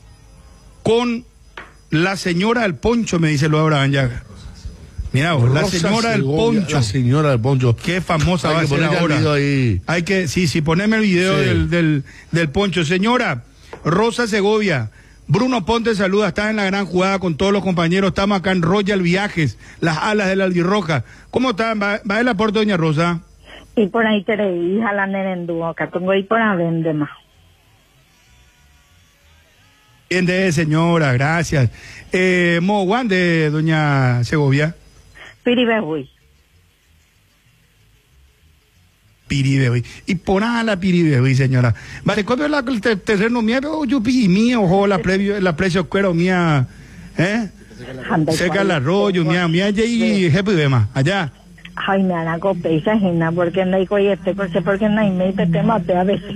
con la señora del poncho, me dice Luis Abraham Llaga. Mira vos, la Rosa señora del Segovia, poncho. La señora del poncho. Qué famosa Hay va a que ser poner ya el ahora. video ahí. Hay que, sí, sí, poneme el video Sí. del, del, del poncho. Señora, Rosa Segovia, Bruno Ponte saluda, está en la gran jugada con todos los compañeros, estamos acá en Royal Viajes, las alas de la albirroja. ¿Cómo están? ¿Va, va el aporte, doña Rosa? Y por ahí te hija la nerendú, acá tengo ahí por vende más. Bien de señora, gracias. Eh, Mo Juan de doña Segovia. Piribehui. Piribehui. Y por nada la Piribehui, señora. Vale, ¿cuál es la el te- terreno mía? Oh, yo pillé mía, ojo, la previo, la precio cuero mía, ¿eh? Seca el arroyo, mía, mía, allá y jefe de más, allá. Ay, me han acopeiza, Gina, porque no hay coyete, porque porque no hay me te mate a veces.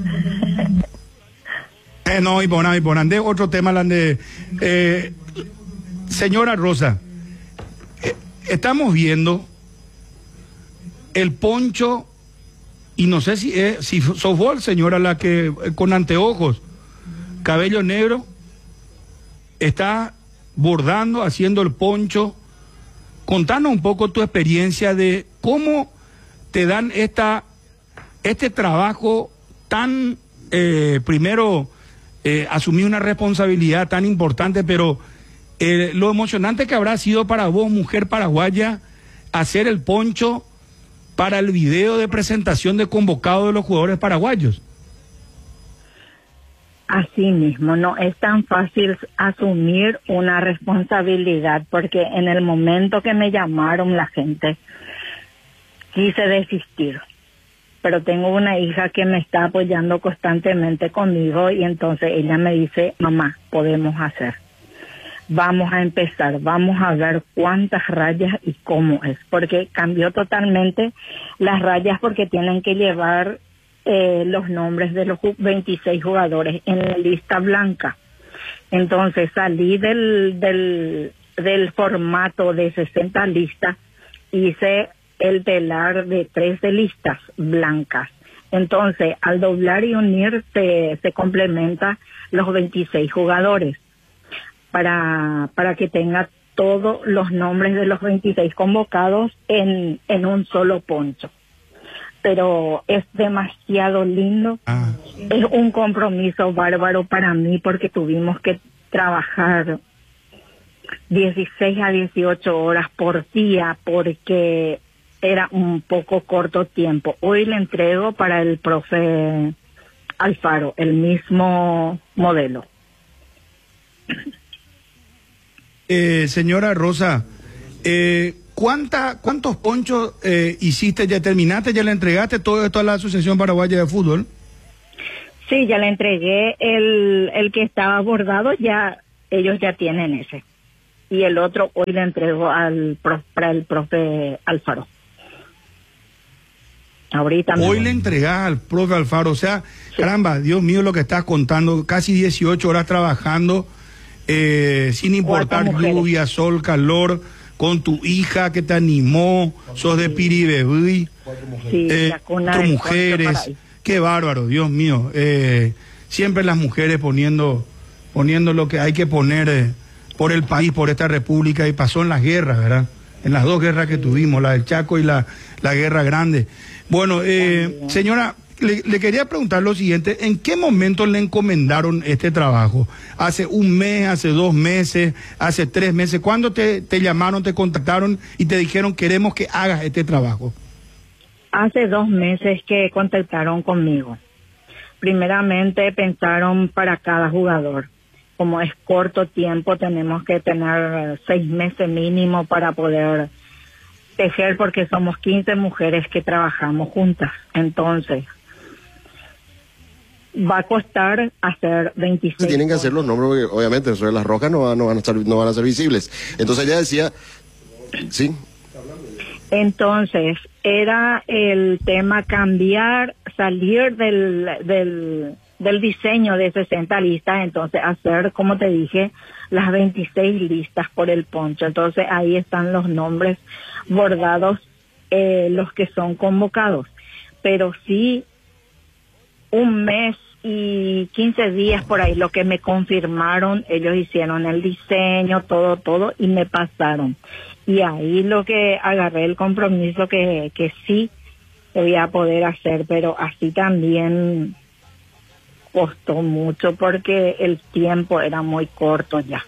Eh, no, y por nada, y por nada. De otro tema, la de, eh, señora Rosa, eh, estamos viendo el poncho, y no sé si es, si sos vos, señora, la que eh, con anteojos, cabello negro, está bordando, haciendo el poncho. Contanos un poco tu experiencia de cómo te dan esta este trabajo tan, eh, primero, eh, asumir una responsabilidad tan importante, pero eh, lo emocionante que habrá sido para vos, mujer paraguaya, hacer el poncho para el video de presentación de convocado de los jugadores paraguayos. Así mismo, no es tan fácil asumir una responsabilidad, porque en el momento que me llamaron la gente, quise desistir. Pero tengo una hija que me está apoyando constantemente conmigo y entonces ella me dice, mamá, podemos hacer. Vamos a empezar, vamos a ver cuántas rayas y cómo es, porque cambió totalmente las rayas porque tienen que llevar eh, los nombres de los veintiséis jugadores en la lista blanca. Entonces salí del, del, del formato de sesenta listas, hice el telar de trece listas blancas. Entonces, al doblar y unir, se, se complementa los veintiséis jugadores para, para que tenga todos los nombres de los veintiséis convocados en, en un solo poncho. Pero es demasiado lindo. Ah. Es un compromiso bárbaro para mí porque tuvimos que trabajar dieciséis a dieciocho horas por día porque era un poco corto tiempo. Hoy le entrego para el profe Alfaro el mismo modelo. Eh, señora Rosa, eh, ¿cuánta, ¿cuántos ponchos eh, hiciste? ¿Ya terminaste? ¿Ya le entregaste todo esto a la Asociación Paraguaya de Fútbol? Sí, ya le entregué el, el que estaba bordado, ya ellos ya tienen ese. Y el otro hoy le entrego al prof, para el profe Alfaro. Ahorita Hoy le entregás al profe Alfaro, o sea, sí. Caramba, Dios mío lo que estás contando, casi dieciocho horas trabajando, eh, sin importar lluvia, sol, calor, con tu hija que te animó, sos de Piribebí, sí, eh, cuatro mujeres, qué bárbaro, Dios mío, eh, siempre las mujeres poniendo, poniendo lo que hay que poner eh, por el país, por esta república, y pasó en las guerras, ¿verdad? En las dos guerras que tuvimos, la del Chaco y la, la Guerra Grande. Bueno, eh, señora, le, le quería preguntar lo siguiente, ¿en qué momento le encomendaron este trabajo? ¿Hace un mes, hace dos meses, hace tres meses? ¿Cuándo te, te llamaron, te contactaron y te dijeron queremos que hagas este trabajo? Hace dos meses que contactaron conmigo. Primeramente pensaron para cada jugador. Como es corto tiempo, tenemos que tener seis meses mínimo para poder tejer, porque somos quince mujeres que trabajamos juntas. Entonces, va a costar hacer veintiséis. Tienen que hacer los nombres, porque obviamente sobre las rocas no, van, no, van a estar, no van a ser visibles. Entonces ella decía, sí. Entonces, era el tema cambiar, salir del, del, del diseño de sesenta listas, entonces hacer, como te dije, las veintiséis listas por el poncho. Entonces ahí están los nombres bordados, eh, los que son convocados. Pero sí, un mes y quince días por ahí, lo que me confirmaron, ellos hicieron el diseño, todo, todo, y me pasaron. Y ahí lo que agarré el compromiso que, que sí voy a poder hacer, pero así también costó mucho porque el tiempo era muy corto ya.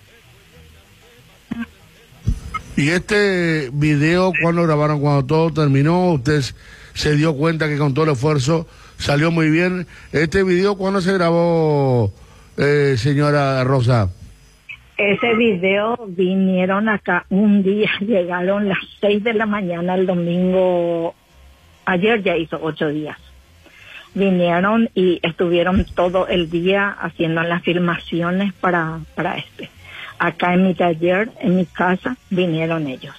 Y este video, ¿cuándo grabaron? Cuando todo terminó, usted se dio cuenta que con todo el esfuerzo salió muy bien. Este video, ¿cuándo se grabó, eh, señora Rosa? Ese video vinieron acá un día, llegaron las seis de la mañana el domingo, ayer ya hizo ocho días. Vinieron y estuvieron todo el día haciendo las filmaciones para, para este. Acá en mi taller, en mi casa, vinieron ellos.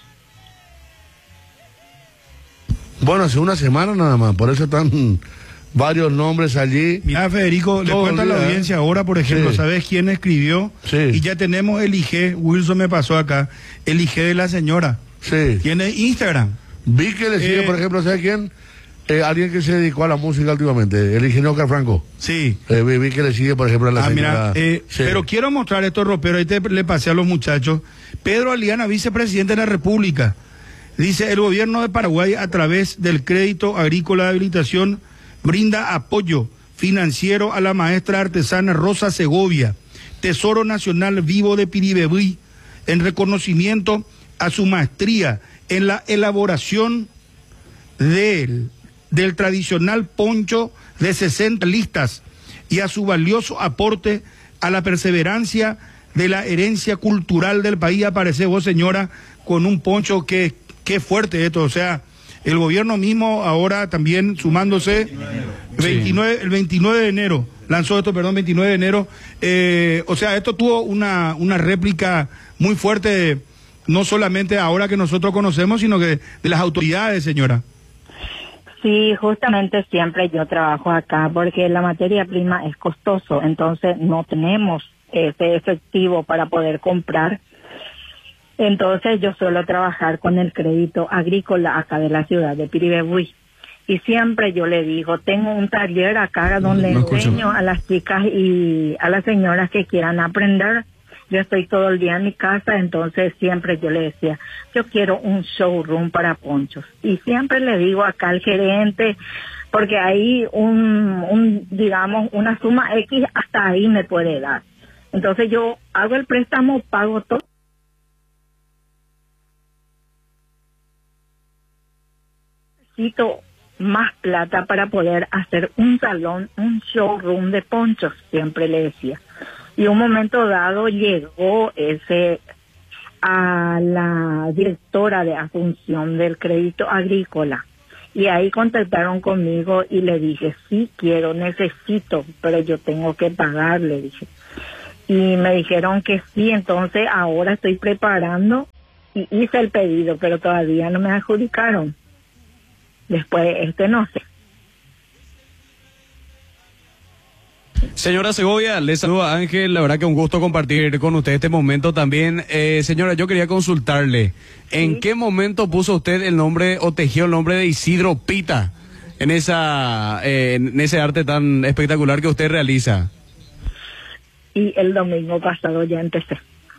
Bueno, hace una semana nada más, por eso están varios nombres allí. Mira, Federico, le cuento a la audiencia ahora, por ejemplo, sí. ¿Sabes quién escribió? Sí. Y ya tenemos el I G, Wilson me pasó acá, el I G de la señora. Sí. Tiene Instagram. Vi que le sigue, eh, por ejemplo, ¿sabe quién? Eh, alguien que se dedicó a la música últimamente, el ingeniero Carfranco. Sí. Eh, vi, vi que le sigue, por ejemplo, a la ah, señora. Mira, eh, sí. Pero quiero mostrar estos roperos, ahí te, le pasé a los muchachos. Pedro Aliana, vicepresidente de la República. Dice, el gobierno de Paraguay, a través del crédito agrícola de habilitación, brinda apoyo financiero a la maestra artesana Rosa Segovia, Tesoro Nacional Vivo de Piribebí, en reconocimiento a su maestría en la elaboración del, del tradicional poncho de sesenta listas y a su valioso aporte a la perseverancia de la herencia cultural del país. Aparece vos, señora, con un poncho que, que fuerte esto, o sea, el gobierno mismo ahora también sumándose, veintinueve, el veintinueve de enero, lanzó esto, perdón, veintinueve de enero, eh, o sea, esto tuvo una, una réplica muy fuerte, no solamente ahora que nosotros conocemos, sino que de las autoridades, señora. Sí, justamente siempre yo trabajo acá porque la materia prima es costoso, entonces no tenemos ese efectivo para poder comprar. Entonces yo suelo trabajar con el crédito agrícola acá de la ciudad de Piribebí. Y siempre yo le digo, tengo un taller acá donde no enseño a las chicas y a las señoras que quieran aprender. Yo estoy todo el día en mi casa, entonces siempre yo le decía, yo quiero un showroom para ponchos. Y siempre le digo acá al gerente, porque ahí un, un digamos, una suma X hasta ahí me puede dar. Entonces yo hago el préstamo, pago todo. Necesito más plata para poder hacer un salón, un showroom de ponchos, siempre le decía. Y un momento dado llegó ese a la directora de Asunción del Crédito Agrícola Y ahí contactaron conmigo y le dije, sí quiero, necesito, pero yo tengo que pagar, le dije. Y me dijeron que sí, entonces ahora estoy preparando y hice el pedido, pero todavía no me adjudicaron. Después, este no sé. Señora Segovia, le saluda Ángel, la verdad que un gusto compartir con usted este momento también. Eh, señora, yo quería consultarle, ¿en sí. qué momento puso usted el nombre o tejió el nombre de Isidro Pita en esa eh, en ese arte tan espectacular que usted realiza? Y el domingo pasado ya empecé.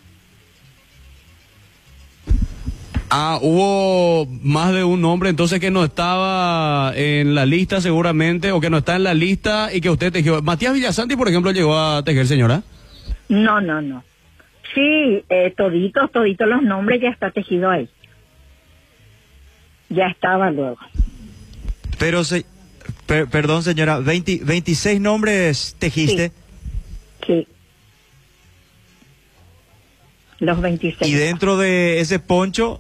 Ah, hubo más de un nombre entonces que no estaba en la lista seguramente, o que no está en la lista y que usted tejió. Matías Villasanti, por ejemplo, llegó a tejer, señora. No, no, no. Sí, eh, toditos, toditos los nombres ya está tejido ahí. Ya estaba luego. Pero, se, per, perdón señora, veinte, veintiséis nombres tejiste. Sí. sí. Los veintiséis. Y dentro de ese poncho...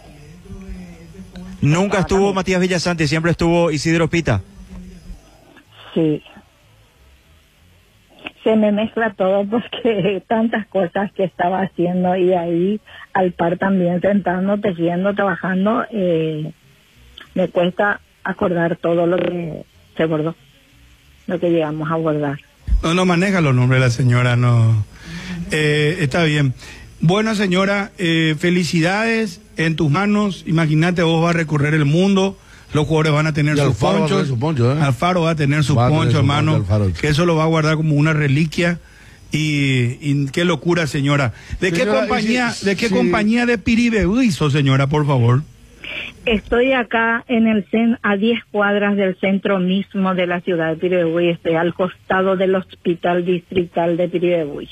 Nunca estuvo Matías Villasanti, siempre estuvo Isidro Pita. Sí. Se me mezcla todo porque tantas cosas que estaba haciendo y ahí al par también sentando, tejiendo, trabajando, eh, me cuesta acordar todo lo que se bordó, lo que llegamos a bordar. No, no maneja los nombres de la señora, no. Eh, está bien. Bueno, señora, eh, felicidades en tus manos. Imagínate, vos vas a recorrer el mundo, los jugadores van a tener sus ponchos. Su poncho, ¿eh? Alfaro va a tener su poncho, hermano, que eso lo va a guardar como una reliquia. Y, y qué locura, señora. ¿De señora, qué compañía, si, de qué si... compañía de Piribebuy sos, señora, por favor? Estoy acá en el cen, a diez cuadras del centro mismo de la ciudad de Piribebuy. Estoy al costado del Hospital Distrital de Piribebuy.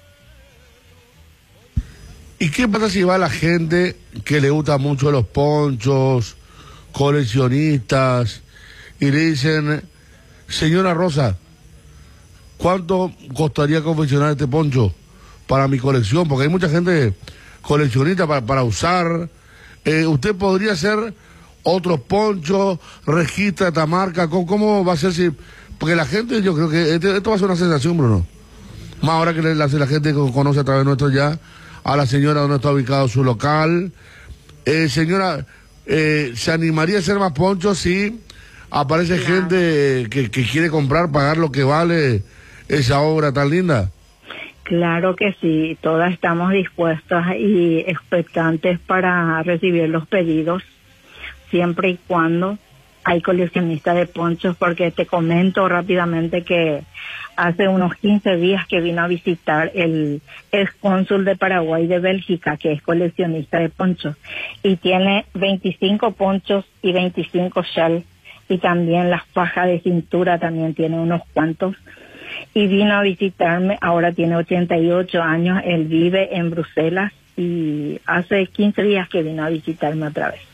¿Y qué pasa si va la gente que le gusta mucho los ponchos, coleccionistas, y le dicen, señora Rosa, ¿cuánto costaría confeccionar este poncho para mi colección? Porque hay mucha gente coleccionista para, para usar. Eh, ¿Usted podría hacer otros ponchos, registra esta marca? ¿Cómo, ¿Cómo va a ser si...? Porque la gente, yo creo que este, esto va a ser una sensación, Bruno. Más ahora que la, la gente conoce a través nuestro ya a la señora donde está ubicado su local. Eh, señora, eh, ¿se animaría a hacer más ponchos si aparece claro. gente que, que quiere comprar, pagar lo que vale esa obra tan linda? Claro que sí, todas estamos dispuestas y expectantes para recibir los pedidos, siempre y cuando hay coleccionistas de ponchos, porque te comento rápidamente que hace unos quince días que vino a visitar el ex cónsul de Paraguay de Bélgica, que es coleccionista de ponchos, y tiene veinticinco ponchos y veinticinco shal, y también las fajas de cintura también tiene unos cuantos, y vino a visitarme, ahora tiene ochenta y ocho años, él vive en Bruselas, y hace quince días que vino a visitarme otra vez.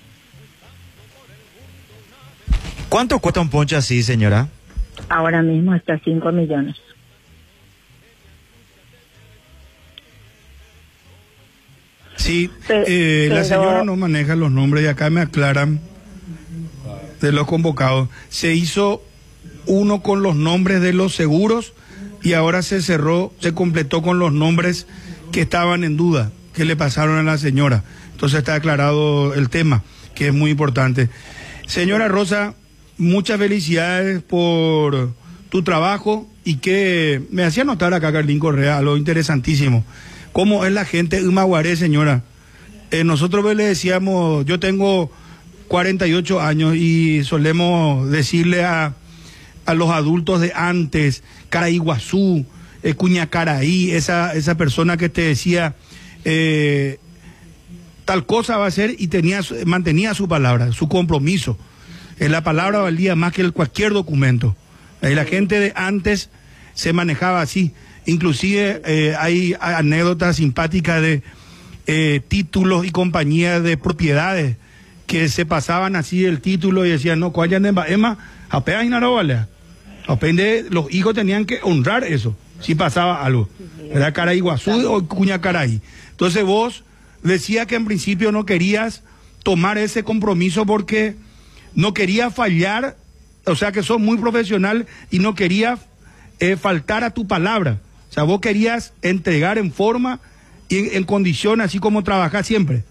¿Cuánto cuesta un poncho así, señora? Ahora mismo está cinco millones. Sí, eh, pero... la señora no maneja los nombres y acá me aclaran de los convocados. Se hizo uno con los nombres de los seguros y ahora se cerró, se completó con los nombres que estaban en duda, que le pasaron a la señora. Entonces está aclarado el tema, que es muy importante. Señora Rosa, muchas felicidades por tu trabajo, y que me hacía notar acá Carlín Correa algo interesantísimo, cómo es la gente de Humaguaré, señora. Eh, nosotros le decíamos, yo tengo cuarenta y ocho años y solemos decirle a, a los adultos de antes, Caraiguazú, eh, Cuñacaraí, esa, esa persona que te decía eh, tal cosa va a ser, y tenía, mantenía su palabra, su compromiso. Eh, la palabra valía más que el, cualquier documento. Eh, la gente de antes se manejaba así. Inclusive eh, hay anécdotas simpáticas de eh, títulos y compañías de propiedades que se pasaban así el título y decían, no, ¿cuál ya Emma? Apenas no vale. Apenas los hijos tenían que honrar eso, si pasaba algo. Era Caraiguazú o Cuñacaray. Entonces vos decías que en principio no querías tomar ese compromiso porque no quería fallar, o sea que sos muy profesional y no quería eh, faltar a tu palabra. O sea, vos querías entregar en forma y en, en condiciones, así como trabajás siempre.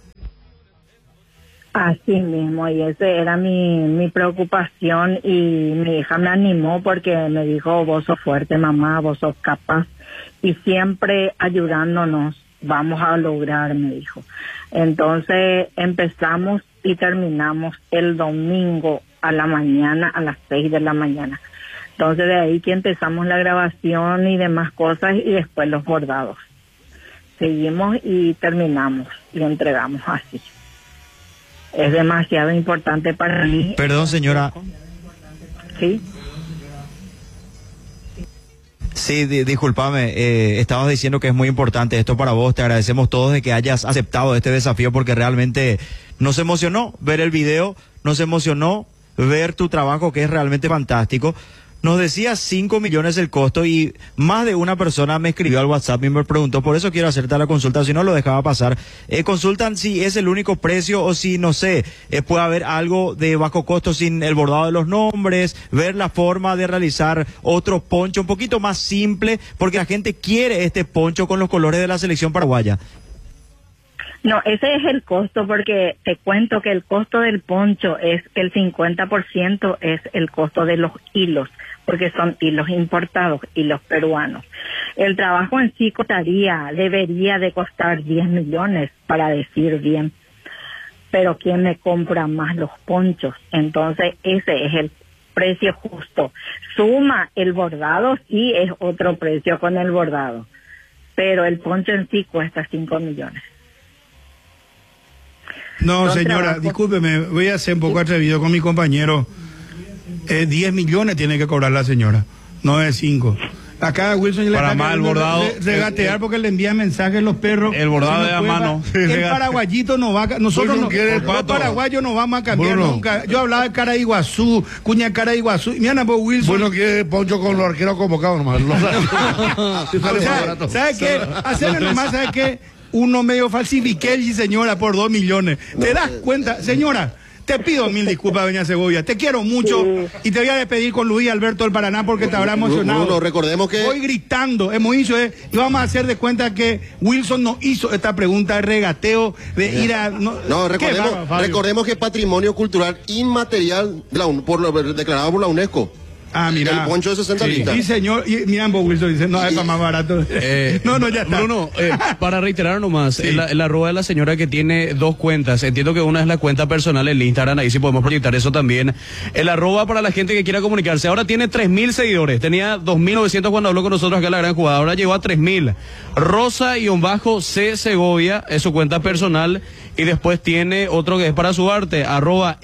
Así mismo, y esa era mi, mi preocupación, y mi hija me animó porque me dijo, vos sos fuerte, mamá, vos sos capaz, y siempre ayudándonos vamos a lograr, me dijo. Entonces empezamos y terminamos el domingo a la mañana, a las seis de la mañana. Entonces de ahí que empezamos la grabación y demás cosas, y después los bordados. Seguimos y terminamos y entregamos así. Es demasiado importante para mí. Perdón, señora. Sí. Sí, di discúlpame, eh, estabas diciendo que es muy importante esto para vos. Te agradecemos todos de que hayas aceptado este desafío, porque realmente nos emocionó ver el video, nos emocionó ver tu trabajo, que es realmente fantástico. Nos decía cinco millones el costo, y más de una persona me escribió al WhatsApp y me preguntó, por eso quiero hacerte la consulta, si no lo dejaba pasar. Eh, consultan si es el único precio o si, no sé, eh, puede haber algo de bajo costo sin el bordado de los nombres, ver la forma de realizar otro poncho un poquito más simple, porque la gente quiere este poncho con los colores de la selección paraguaya. No, ese es el costo, porque te cuento que el costo del poncho es que el cincuenta por ciento es el costo de los hilos, porque son hilos importados, hilos peruanos. El trabajo en sí costaría, debería de costar diez millones, para decir bien, pero ¿quién me compra más los ponchos? Entonces ese es el precio justo. Suma el bordado, sí es otro precio con el bordado, pero el poncho en sí cuesta cinco millones. No, Son señora, trabajos... discúlpeme, voy a ser un poco atrevido con mi compañero. Eh, diez millones tiene que cobrar la señora, no es cinco. Acá Wilson le para está más el bordado re, regatear, porque le envían mensajes los perros. El bordado si de a mano. El paraguayito no va a, nosotros no, quiere, los paraguayos no vamos a cambiar Bruno. nunca. Yo hablaba de cara de Iguazú, cuña cara de Iguazú. Mira, pues Wilson. Bueno, quiere poncho con los arqueros convocados nomás. O sea, ¿sabe qué? Hacerle nomás, ¿sabe qué? Uno medio falsifiqué, y señora, por dos millones. ¿Te das cuenta? Señora, te pido mil disculpas, doña Segovia. Te quiero mucho, y te voy a despedir con Luis Alberto del Paraná, porque te habrá emocionado. Bruno, recordemos que... Voy gritando, hemos hecho, eh, y vamos a hacer de cuenta que Wilson nos hizo esta pregunta de regateo, de ir a... No, no recordemos, va, recordemos que Patrimonio Cultural Inmaterial de la, por lo, declarado por la UNESCO. Ah, mira. El poncho de sesenta sí, listas. Sí, señor. Y mira, Wilson dice, no, es para más barato. Eh, no, no, ya está. Bruno, eh, para reiterar nomás, sí. el, el arroba de la señora que tiene dos cuentas. Entiendo que una es la cuenta personal, el Instagram, ahí sí podemos proyectar eso también. El arroba para la gente que quiera comunicarse. Ahora tiene tres mil seguidores. Tenía dos mil novecientos cuando habló con nosotros acá en La Gran Jugada. Ahora llegó a tres mil. Rosa-C Segovia es su cuenta personal. Y después tiene otro que es para su arte, arroba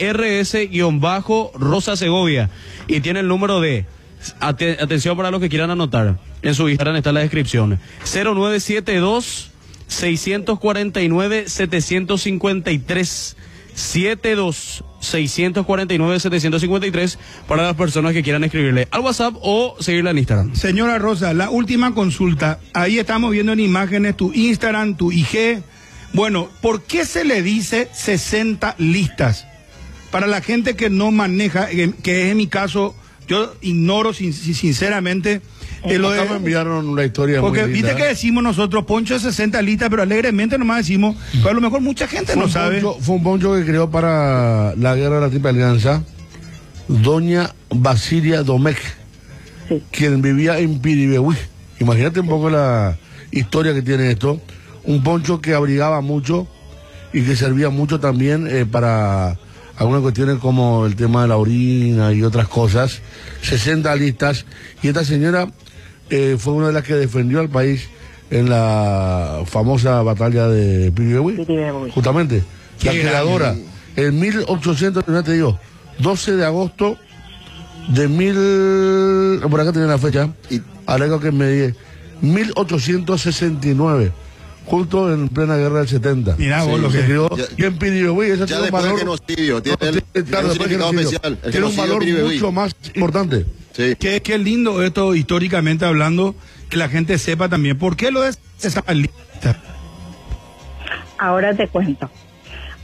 rs-rosa Segovia. Y tiene el número de... Atención para los que quieran anotar. En su Instagram está la descripción. cero nueve siete dos, seis cuatro nueve, siete cinco tres. siete dos, seis cuatro nueve, siete cinco tres para las personas que quieran escribirle al WhatsApp o seguirla en Instagram. Señora Rosa, la última consulta. Ahí estamos viendo en imágenes tu Instagram, tu I G. Bueno, ¿por qué se le dice sesenta listas? Para la gente que no maneja, que, que es en mi caso, yo ignoro sin, sinceramente. Eh, lo de, me enviaron una historia porque muy linda. viste que decimos nosotros poncho de sesenta listas, pero alegremente nomás decimos, pero a lo mejor mucha gente fue no sabe. Poncho, fue un poncho que creó para la guerra de la Triple Alianza doña Basilia Domecq, sí. quien vivía en Piribehuí. Imagínate un poco la historia que tiene esto. Un poncho que abrigaba mucho y que servía mucho también eh, para algunas cuestiones como el tema de la orina y otras cosas. sesenta listas. Y esta señora eh, fue una de las que defendió al país en la famosa batalla de Piribehuí. Justamente. La creadora. En mil ochocientos, no te digo, doce de agosto de mil... Por acá tenía la fecha. Y algo que me di mil ochocientos sesenta y nueve. Justo en plena guerra del setenta. Mirá vos sí, lo que creó. Y en Piribehuí, eso ya tiene un valor. Genocidio, tiene, el, tiene, claro, tiene un significado especial. Tiene un valor mucho más importante. Sí. Qué, qué lindo esto, históricamente hablando, que la gente sepa también. ¿Por qué lo es esa lista? Ahora te cuento.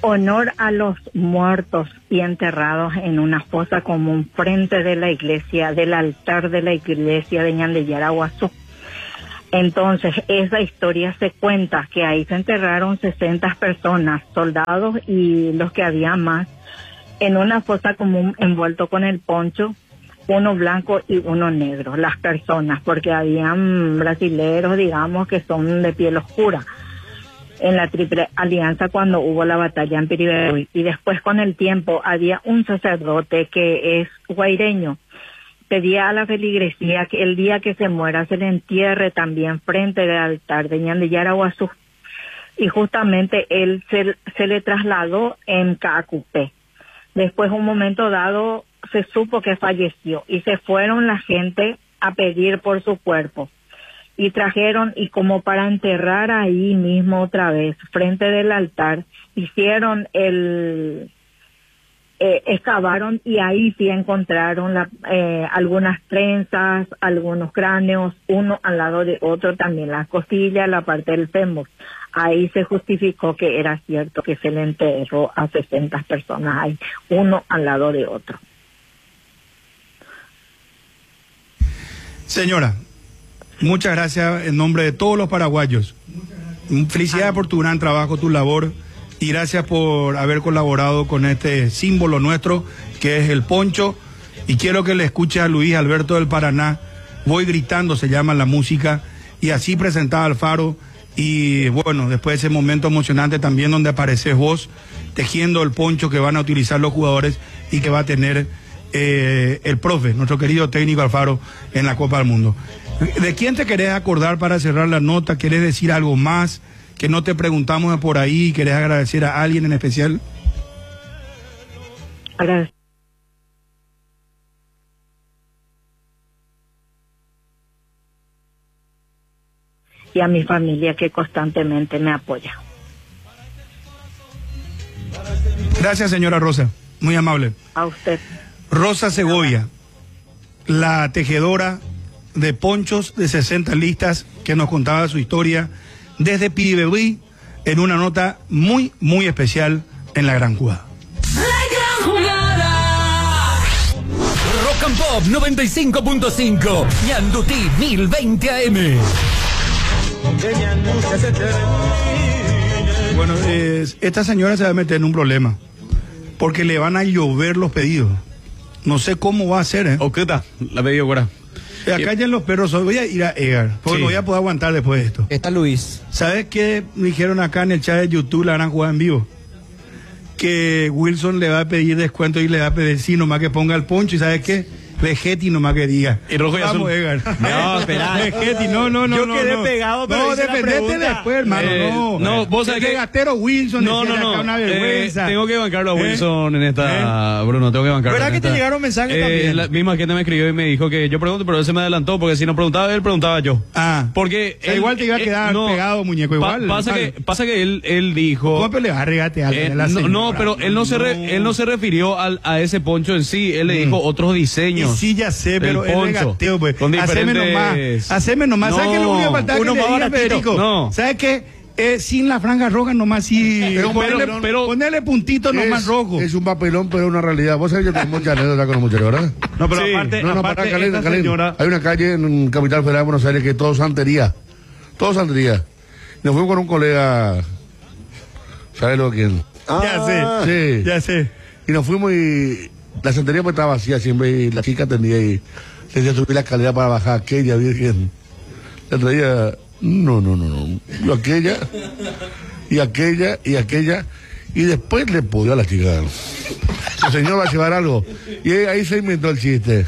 honor a los muertos y enterrados en una fosa común frente de la iglesia, del altar de la iglesia de Ñandeyara Guazú. Entonces, esa historia se cuenta que ahí se enterraron sesenta personas, soldados y los que había más, en una fosa común envuelto con el poncho, uno blanco y uno negro, las personas, porque habían brasileros, digamos, que son de piel oscura, en la Triple Alianza cuando hubo la batalla en Piribebuy. Y después, con el tiempo, había un sacerdote que es guaireño, pedía a la feligresía que el día que se muera se le entierre también frente del altar de Ñandeyara Guazú. Y justamente él se, se le trasladó en Caacupé. Después, un momento dado, se supo que falleció y se fueron la gente a pedir por su cuerpo. Y trajeron, y como para enterrar ahí mismo otra vez, frente del altar, hicieron el... Eh, excavaron y ahí sí encontraron la, eh, algunas trenzas, algunos cráneos, uno al lado de otro, también las costillas, la parte del fémur. Ahí se justificó que era cierto que se le enterró a sesenta personas ahí, uno al lado de otro. Señora, muchas gracias en nombre de todos los paraguayos. Felicidades por tu gran trabajo, tu labor. Y gracias por haber colaborado con este símbolo nuestro, que es el poncho. Y quiero que le escuche a Luis Alberto del Paraná. Voy gritando, se llama la música. Y así presentaba Alfaro. Y bueno, después de ese momento emocionante también donde apareces vos, tejiendo el poncho que van a utilizar los jugadores y que va a tener eh, el profe, nuestro querido técnico Alfaro, en la Copa del Mundo. ¿De quién te querés acordar para cerrar la nota? ¿Querés decir algo más que no te preguntamos por ahí? ¿Querés agradecer a alguien en especial? Gracias. Y a mi familia que constantemente me apoya. Gracias, señora Rosa, muy amable. A usted. Rosa Segovia, la tejedora de ponchos de sesenta listas, que nos contaba su historia desde Piribebuy, en una nota muy, muy especial en La Gran Jugada. La Gran Jugada. Rock and Pop noventa y cinco punto cinco, Ñandutí mil veinte A M. Bueno, eh, esta señora se va a meter en un problema, porque le van a llover los pedidos. No sé cómo va a ser, ¿eh? ¿O qué tal? La pedido ahora. Acá ya en los perros, voy a ir a Egar, porque Sí. no voy a poder aguantar después de esto. Está Luis. ¿Sabes qué me dijeron acá en el chat de YouTube, la gran jugada en vivo? Que Wilson le va a pedir descuento y le va a pedir sí, nomás que ponga el poncho, y ¿sabes qué? Vegeti nomás que diga. Y rojo y Vamos, azul. Egar. No, espera. Vegeti, no, no, no. Yo no, quedé no. pegado, pero no, hice la defendete pregunta. después, hermano, Eh, no. no, vos sabés El que- gatero Wilson, No, decía no, acá no. una Eh, vergüenza. tengo que bancarlo a ¿Eh? Wilson en esta. Bruno, tengo que bancarlo. ¿Verdad en que te esta. llegaron mensajes Eh, también? La misma gente me escribió y me dijo que yo pregunto, pero él se me adelantó, porque si no preguntaba él, preguntaba yo. Ah. Porque. O sea, igual te iba a quedar pegado, muñeco, pa- igual. Pasa Vale. que, pasa que él, él dijo. ¿Cómo le va a regatear Eh, a la no, señora? no, pero él no se re- él no se refirió al, a ese poncho en sí, él le dijo otros diseños. Y sí, ya sé, del pero el poncho, regateo, pues. con Haceme nomás. diferentes- Haceme nomás. ¿Sabes No, qué es lo único que faltaba uno que le más diga, baratito. Federico? No. ¿Sabes qué? Eh, sin la franja roja nomás sí. Es un Ponerle, papelón, pero- ponerle puntito nomás Es- rojo. Es un papelón, pero es una realidad. Vos sabés que yo tengo mucha anécdota con los muchachos, ¿verdad? No, pero Sí. aparte, No, no, aparte para Calén, esta Calén. señora... Hay una calle en Capital Federal de Buenos Aires que es todo santería. Todo santería. Nos fuimos con un colega. ¿Sabes lo que quién? Ya sé. Sí. Ya sé. Y nos fuimos y la santería pues estaba vacía siempre y la chica atendía y le decía subir la escalera para bajar aquella virgen. Le traía, no, no, no, no. Yo aquella, y aquella, y aquella, y después le pudió a la chica. El señor va a llevar algo. Y ahí se inventó el chiste.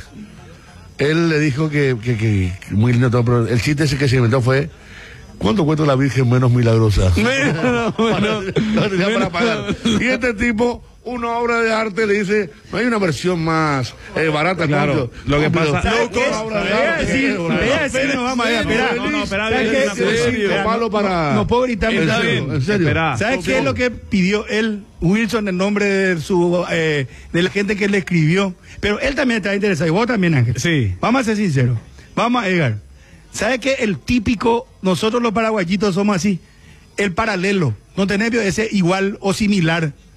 Él le dijo que, que, que, que muy lindo todo, pero el chiste ese que se inventó fue, ¿cuánto cuesta la virgen menos milagrosa? Bueno, bueno, No tenía para pagar. Y este tipo, una obra de arte, le dice, no hay una versión más eh, barata. Claro, ¿cuánto? lo que No, pero- pasa- no, ¿Sabes qué? una obra de Voy a arte, decir, eh, voy a decir, no, vamos a ver, espera. No, no, espera, ¿Sabes bien, qué? una cosa Sí, seria. espera, palo no- para- no, no puedo gritar En mucho. serio, en serio. Espera. ¿Sabes qué es lo que pidió él, Wilson, en nombre de su eh, de la gente que le escribió? Pero él también está interesado, y vos también, Ángel. Sí. Vamos a ser sinceros. Vamos a Edgar. ¿Sabes qué? El típico, nosotros los paraguayitos somos así, el paralelo. No tenés ese igual o similar.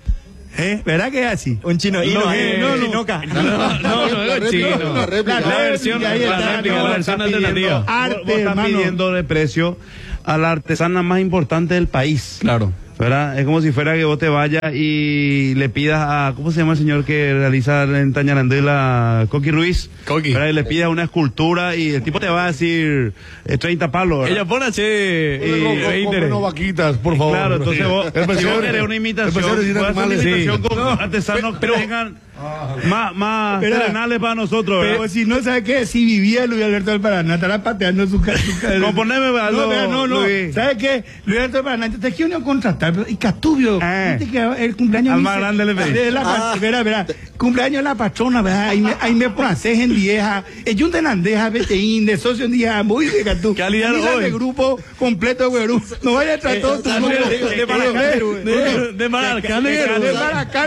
¿Eh? ¿Verdad que es así? Un chino. Y No, no, eh, no, no, chinoca. No, no, no es chino. La réplica. La versión, ahí está, la réplica, la versión alternativa. Arte, Vos, vos estás hermano. pidiendo de precio a la artesana más importante del país. Claro. ¿Verdad? Es como si fuera que vos te vayas y le pidas a, ¿cómo se llama el señor que realiza en Tañarandela, Coqui Ruiz? Coqui. ¿Verdad? Y le pidas una escultura y el tipo te va a decir eh, treinta palos, ¿verdad? Ella pone así Con veinte. menos vaquitas, por favor. Claro, entonces vos, El si vos presidente- querés una el imitación, presidente sin puedes hacer una animales. imitación Sí. con No, artesanos pero- que tengan más, más Espera. terrenales para nosotros, Pero ¿verdad? si no sabe qué, si vivía Luis Alberto del Paraná, estará pateando su casa. Componeme algo, No, vea, no, no. Luis. ¿Sabe qué? Luis Alberto del Paraná, te quiero contratar. pero- Y Catubio, Eh. viste que el cumpleaños. Al mi más se- grande le pedí. de la pa- Verá, verá. Cumpleaños de la patrona, ¿verdad? Ahí me, ahí me francés en vieja. El Junta en Andeja, Beteín, de socio en día, muy de Catú. Calidad Mira hoy. de grupo completo, güey. No vaya a tratar todo tu de- grupo. de- de Maracán, de- de Maracán, De Maracán.